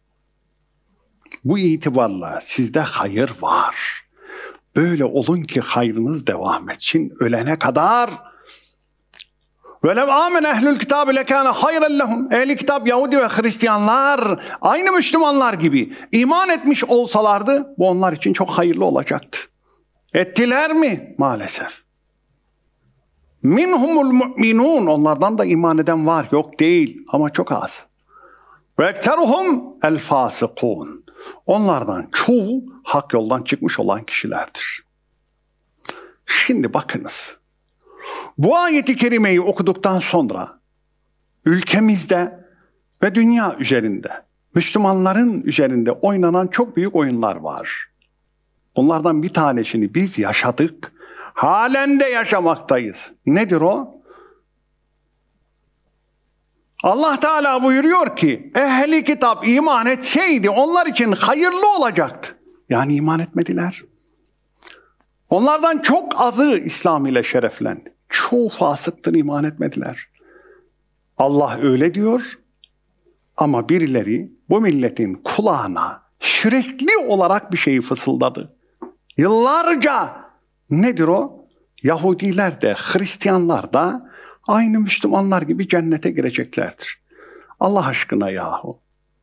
Bu itibarla sizde hayır var. Böyle olun ki hayrınız devam etsin ölene kadar. وَلَوْ آمَنَ اَهْلُ الْكِتَابِ لَكَانَ خَيْرًا لَهُمْ. Ehli kitap, Yahudi ve Hristiyanlar aynı Müslümanlar gibi iman etmiş olsalardı bu onlar için çok hayırlı olacaktı. Ettiler mi? Maalesef. Minhumul mu'minun. Onlardan da iman eden var. Yok değil ama çok az. Ve ekteruhum el fasikun. Onlardan çoğu hak yoldan çıkmış olan kişilerdir. Şimdi bakınız. Bu ayeti kerimeyi okuduktan sonra ülkemizde ve dünya üzerinde, Müslümanların üzerinde oynanan çok büyük oyunlar var. Bunlardan bir tanesini biz yaşadık. Halen de yaşamaktayız. Nedir o? Allah Teala buyuruyor ki ehli kitap iman etseydi onlar için hayırlı olacaktı. Yani iman etmediler. Onlardan çok azı İslam ile şereflendi. Çoğu fasıktır, iman etmediler. Allah öyle diyor ama birileri bu milletin kulağına sürekli olarak bir şeyi fısıldadı. Yıllarca nedir o? Yahudiler de Hristiyanlar da aynı Müslümanlar gibi cennete gireceklerdir. Allah aşkına yahu.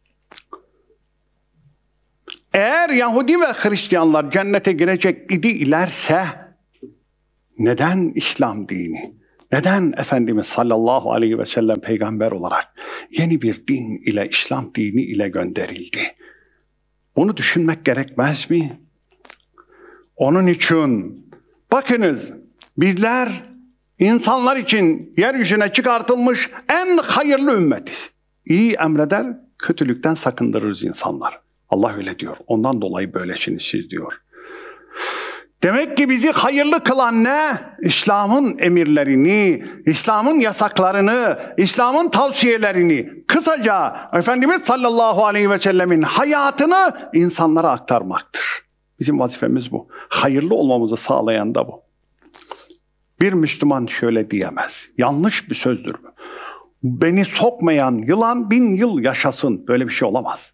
Eğer Yahudi ve Hristiyanlar cennete girecek idilerse neden İslam dini, neden Efendimiz sallallahu aleyhi ve sellem peygamber olarak yeni bir din ile, İslam dini ile gönderildi? Bunu düşünmek gerekmez mi? Onun için bakınız, bizler insanlar için yeryüzüne çıkartılmış en hayırlı ümmetiz. İyi emreder, kötülükten sakındırırız insanlar. Allah öyle diyor. Ondan dolayı böylesiniz siz diyor. Demek ki bizi hayırlı kılan ne? İslam'ın emirlerini, İslam'ın yasaklarını, İslam'ın tavsiyelerini, kısaca Efendimiz sallallahu aleyhi ve sellemin hayatını insanlara aktarmaktır. Bizim vazifemiz bu. Hayırlı olmamızı sağlayan da bu. Bir Müslüman şöyle diyemez. Yanlış bir sözdür bu. Beni sokmayan yılan 1000 yıl yaşasın. Böyle bir şey olamaz.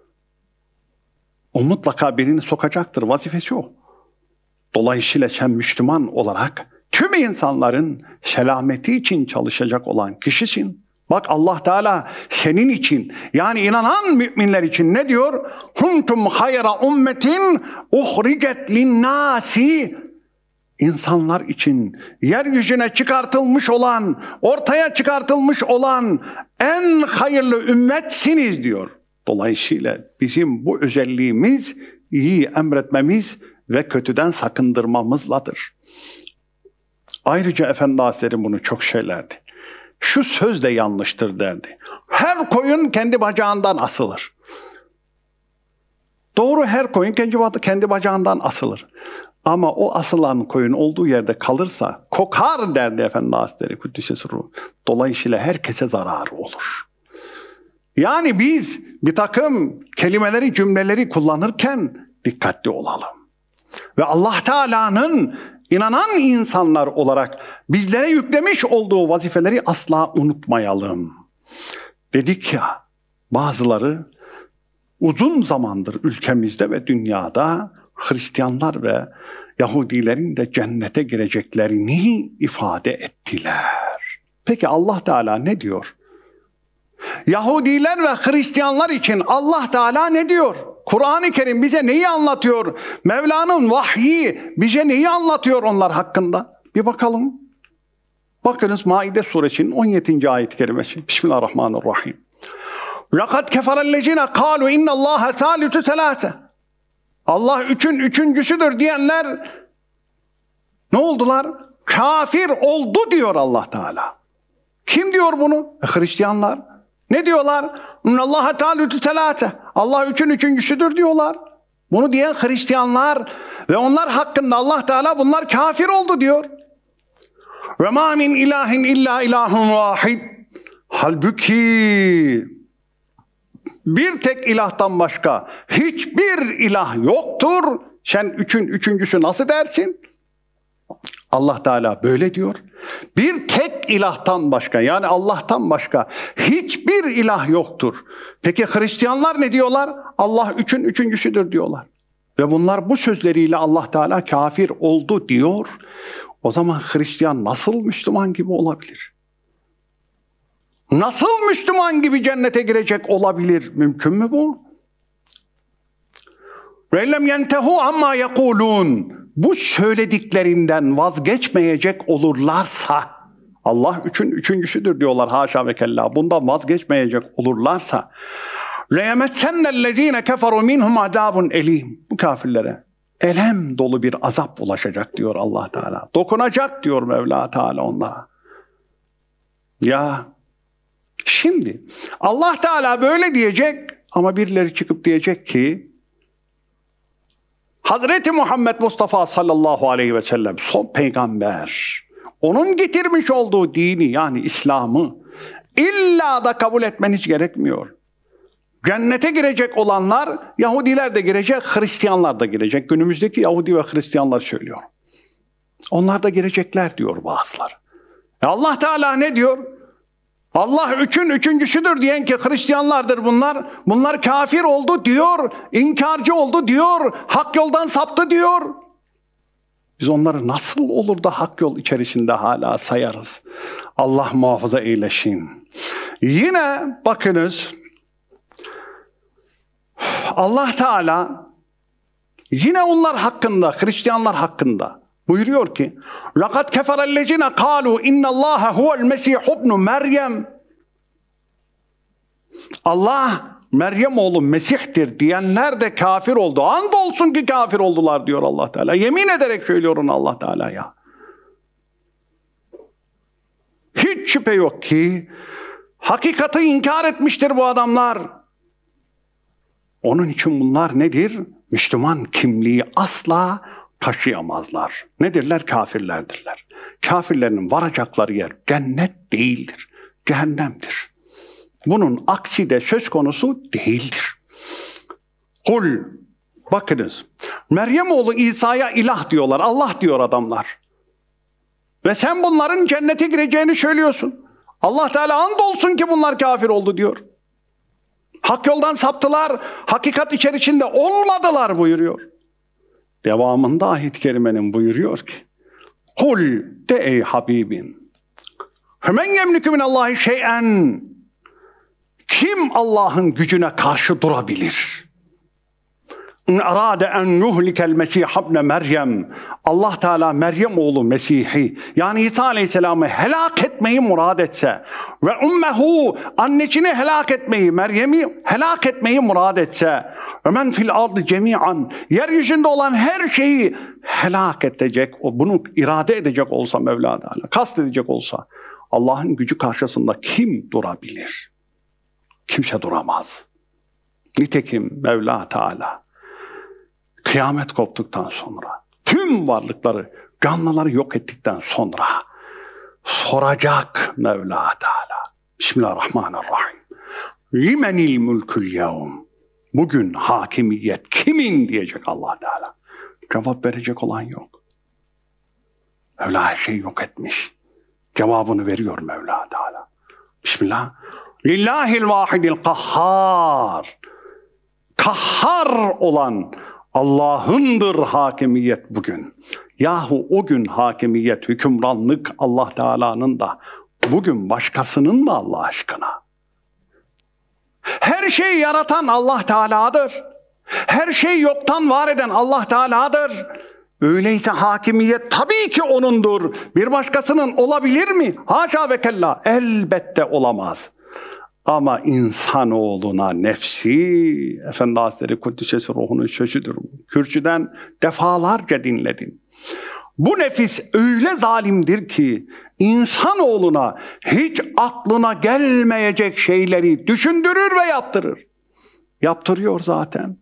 O mutlaka birini sokacaktır. Vazifesi o. Dolayısıyla sen Müslüman olarak tüm insanların selameti için çalışacak olan kişisin. Bak Allah Teala senin için, yani inanan müminler için ne diyor? Kuntum hayra ummetin uhricet linnâsi. İnsanlar için yeryüzüne çıkartılmış olan, ortaya çıkartılmış olan en hayırlı ümmetsiniz diyor. Dolayısıyla bizim bu özelliğimiz iyi emretmemiz ve kötüden sakındırmamızladır. Ayrıca Efendi Hazretleri bunu çok söylerdi. Şu söz de yanlıştır derdi. Her koyun kendi bacağından asılır. Doğru, her koyun kendi bacağından asılır. Ama o asılan koyun olduğu yerde kalırsa kokar derdi Efendi Hazretleri Kuddise Sırrı. Dolayısıyla herkese zararı olur. Yani biz bir takım kelimeleri, cümleleri kullanırken dikkatli olalım. Ve Allah Teala'nın inanan insanlar olarak bizlere yüklemiş olduğu vazifeleri asla unutmayalım. Dedik ya, bazıları uzun zamandır ülkemizde ve dünyada Hristiyanlar ve Yahudilerin de cennete gireceklerini ifade ettiler. Peki Allah Teala ne diyor? Yahudiler ve Hristiyanlar için Allah Teala ne diyor? Kur'an-ı Kerim bize neyi anlatıyor? Mevla'nın vahyi bize neyi anlatıyor onlar hakkında? Bir bakalım. Bakınız Maide suresinin 17. ayet-i kerimesi. Bismillahirrahmanirrahim. لَقَدْ كَفَرَ الَّذِينَ قَالُوا اِنَّ اللّٰهَ ثَالِثُ ثَلَاثَ. Allah üçüncüsüdür diyenler ne oldular? Kafir oldu diyor Allah Teala. Kim diyor bunu? Hristiyanlar. Ne diyorlar? Allah Teala telate. Allah üçüncüsüdür diyorlar. Bunu diyen Hristiyanlar ve onlar hakkında Allah Teala bunlar kafir oldu diyor. Ve ma min ilahin illa ilahun vahid. Halbuki bir tek ilahtan başka hiçbir ilah yoktur. Sen üçüncüsü nasıl dersin? Allah Teala böyle diyor. Bir tek ilahtan başka, yani Allah'tan başka hiçbir ilah yoktur. Peki Hristiyanlar ne diyorlar? Allah üçüncüsüdür diyorlar. Ve bunlar bu sözleriyle Allah Teala kafir oldu diyor. O zaman Hristiyan nasıl Müslüman gibi olabilir? Nasıl Müslüman gibi cennete girecek olabilir? Mümkün mü bu? وَاَلَّمْ يَنْتَهُوا عَمَّا يَقُولُونَ. Bu söylediklerinden vazgeçmeyecek olurlarsa, Allah üçüncüsüdür diyorlar haşa ve kella, bundan vazgeçmeyecek olurlarsa, لَيَمَسَّنَّ الَّذ۪ينَ كَفَرُوا مِنْهُمْ عَذَابٌ اَل۪يمٌ. Bu kafirlere elem dolu bir azap ulaşacak diyor Allah Teala. Dokunacak diyor Mevla Teala onlara. Ya şimdi Allah Teala böyle diyecek ama birileri çıkıp diyecek ki Hazreti Muhammed Mustafa sallallahu aleyhi ve sellem son peygamber. Onun getirmiş olduğu dini, yani İslam'ı illa da kabul etmeniz gerekmiyor. Cennete girecek olanlar, Yahudiler de girecek, Hristiyanlar da girecek. Günümüzdeki Yahudi ve Hristiyanlar söylüyor. Onlar da girecekler diyor bazıları. Allah Teala ne diyor? Allah üçüncüsüdür diyen ki Hristiyanlardır bunlar. Bunlar kafir oldu diyor, inkarcı oldu diyor, hak yoldan saptı diyor. Biz onları nasıl olur da hak yol içerisinde hala sayarız? Allah muhafaza eylesin. Yine bakınız Allah Teala yine onlar hakkında, Hristiyanlar hakkında buyuruyor ki لَقَدْ كَفَرَ الَّذِينَ قَالُوا اِنَّ اللّٰهَ هُوَ الْمَسِيحُ ابْنُ Meryem. Allah Meryem oğlu Mesih'tir diyenler de kafir oldu. Andolsun ki kafir oldular diyor Allah Teala. Yemin ederek söylüyor onu Allah Teala ya. Hiç şüphe yok ki hakikati inkar etmiştir bu adamlar. Onun için bunlar nedir? Müslüman kimliği asla taşıyamazlar. Nedirler? Kafirlerdirler. Kafirlerin varacakları yer cennet değildir, cehennemdir. Bunun aksi de söz konusu değildir. Kul, bakınız, Meryem oğlu İsa'ya ilah diyorlar, Allah diyor adamlar. Ve sen bunların cennete gireceğini söylüyorsun. Allah Teala andolsun ki bunlar kafir oldu diyor. Hak yoldan saptılar, hakikat içerisinde olmadılar buyuruyor. Devamında ayet-i kerimenin buyuruyor ki Kul de ey Habibim Hemen yemlikü minallahi şey'en. Kim Allah'ın gücüne karşı durabilir? Arade en yuhlikel Mesih ibn Meryem. Allah Teala Meryem oğlu Mesih'i yani İsa Aleyhisselam'ı helak etmeyi murad etse ve ummehu annesini helak etmeyi, Meryem'i helak etmeyi murad etse ve men fil ardı cemi'an yeryüzünde olan her şeyi helak edecek, o bunu irade edecek olsa Mevla Teala, kast edecek olsa Allah'ın gücü karşısında kim durabilir? Kimse duramaz. Nitekim Mevla Teala kıyamet koptuktan sonra tüm varlıkları, canlıları yok ettikten sonra soracak Mevla Teala. Bismillahirrahmanirrahim. Limenil mülkül yevm. Bugün hakimiyet kimin diyecek Allah Teala. Cevap verecek olan yok. Mevla her şeyi yok etmiş. Cevabını veriyor Mevla Teala. Bismillah. Lillahil vahidil kahhar. Kahhar olan Allah'ındır hakimiyet bugün. Yahu o gün hakimiyet, hükümranlık Allah Teala'nın da bugün başkasının mı Allah aşkına? Her şeyi yaratan Allah Teala'dır. Her şeyi yoktan var eden Allah Teala'dır. Öyleyse hakimiyet tabii ki O'nundur. Bir başkasının olabilir mi? Haşa ve kella. Elbette olamaz. Ama insanoğluna nefsi, Efendi Hazretleri Kuddisesi ruhunun sözüdür. Kürsüden defalarca dinledim. Bu nefis öyle zalimdir ki insanoğluna hiç aklına gelmeyecek şeyleri düşündürür ve yaptırır. Yaptırıyor zaten.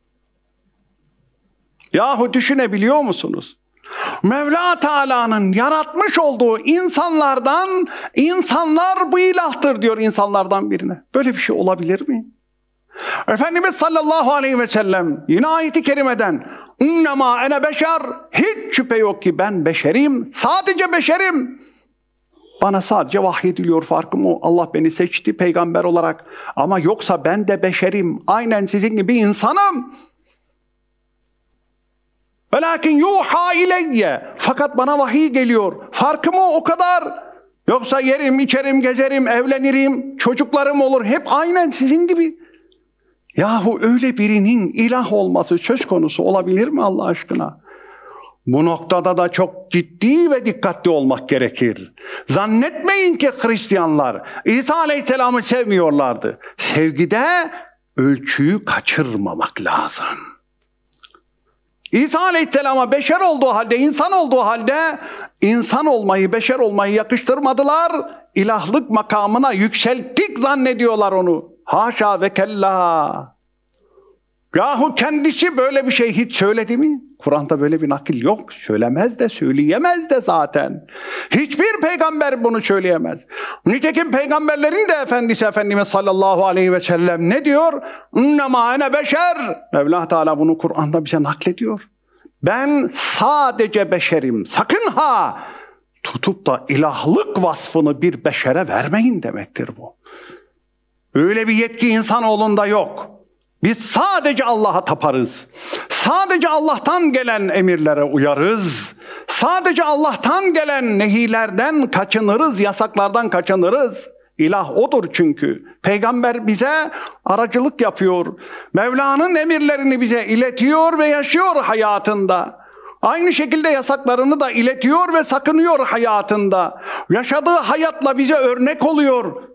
Yahu düşünebiliyor musunuz? Mevla Teala'nın yaratmış olduğu insanlardan, insanlar bu ilahtır diyor insanlardan birine. Böyle bir şey olabilir mi? Efendimiz sallallahu aleyhi ve sellem yine ayet-i kerimeden "İnnemâ ene beşer", hiç şüphe yok ki ben beşerim, sadece beşerim. Bana sadece vahyediliyor, farkım o. Allah beni seçti peygamber olarak. Ama yoksa ben de beşerim, aynen sizin gibi insanım. Velakin yuha ileyye. Fakat bana vahiy geliyor. Farkım o kadar. Yoksa yerim, içerim, gezerim, evlenirim, çocuklarım olur. Hep aynen sizin gibi. Yahu öyle birinin ilah olması söz konusu olabilir mi Allah aşkına? Bu noktada da çok ciddi ve dikkatli olmak gerekir. Zannetmeyin ki Hristiyanlar İsa Aleyhisselam'ı sevmiyorlardı. Sevgide ölçüyü kaçırmamak lazım. İsa Aleyhisselam'a beşer olduğu halde, insan olduğu halde insan olmayı, beşer olmayı yakıştırmadılar. İlahlık makamına yükselttik zannediyorlar onu. Haşa ve kella. Yahu kendisi böyle bir şey hiç söyledi mi? Kur'an'da böyle bir nakil yok. Söylemez de, söyleyemez de zaten. Hiçbir peygamber bunu söyleyemez. Nitekim peygamberlerin de Efendisi Efendimiz sallallahu aleyhi ve sellem ne diyor? "İnnemâ ene beşer." Mevla Teala bunu Kur'an'da bize naklediyor. Ben sadece beşerim. Sakın ha tutup da ilahlık vasfını bir beşere vermeyin demektir bu. Öyle bir yetki insanoğlunda yok. Biz sadece Allah'a taparız. Sadece Allah'tan gelen emirlere uyarız. Sadece Allah'tan gelen nehilerden kaçınırız, yasaklardan kaçınırız. İlah odur çünkü. Peygamber bize aracılık yapıyor. Mevla'nın emirlerini bize iletiyor ve yaşıyor hayatında. Aynı şekilde yasaklarını da iletiyor ve sakınıyor hayatında. Yaşadığı hayatla bize örnek oluyor.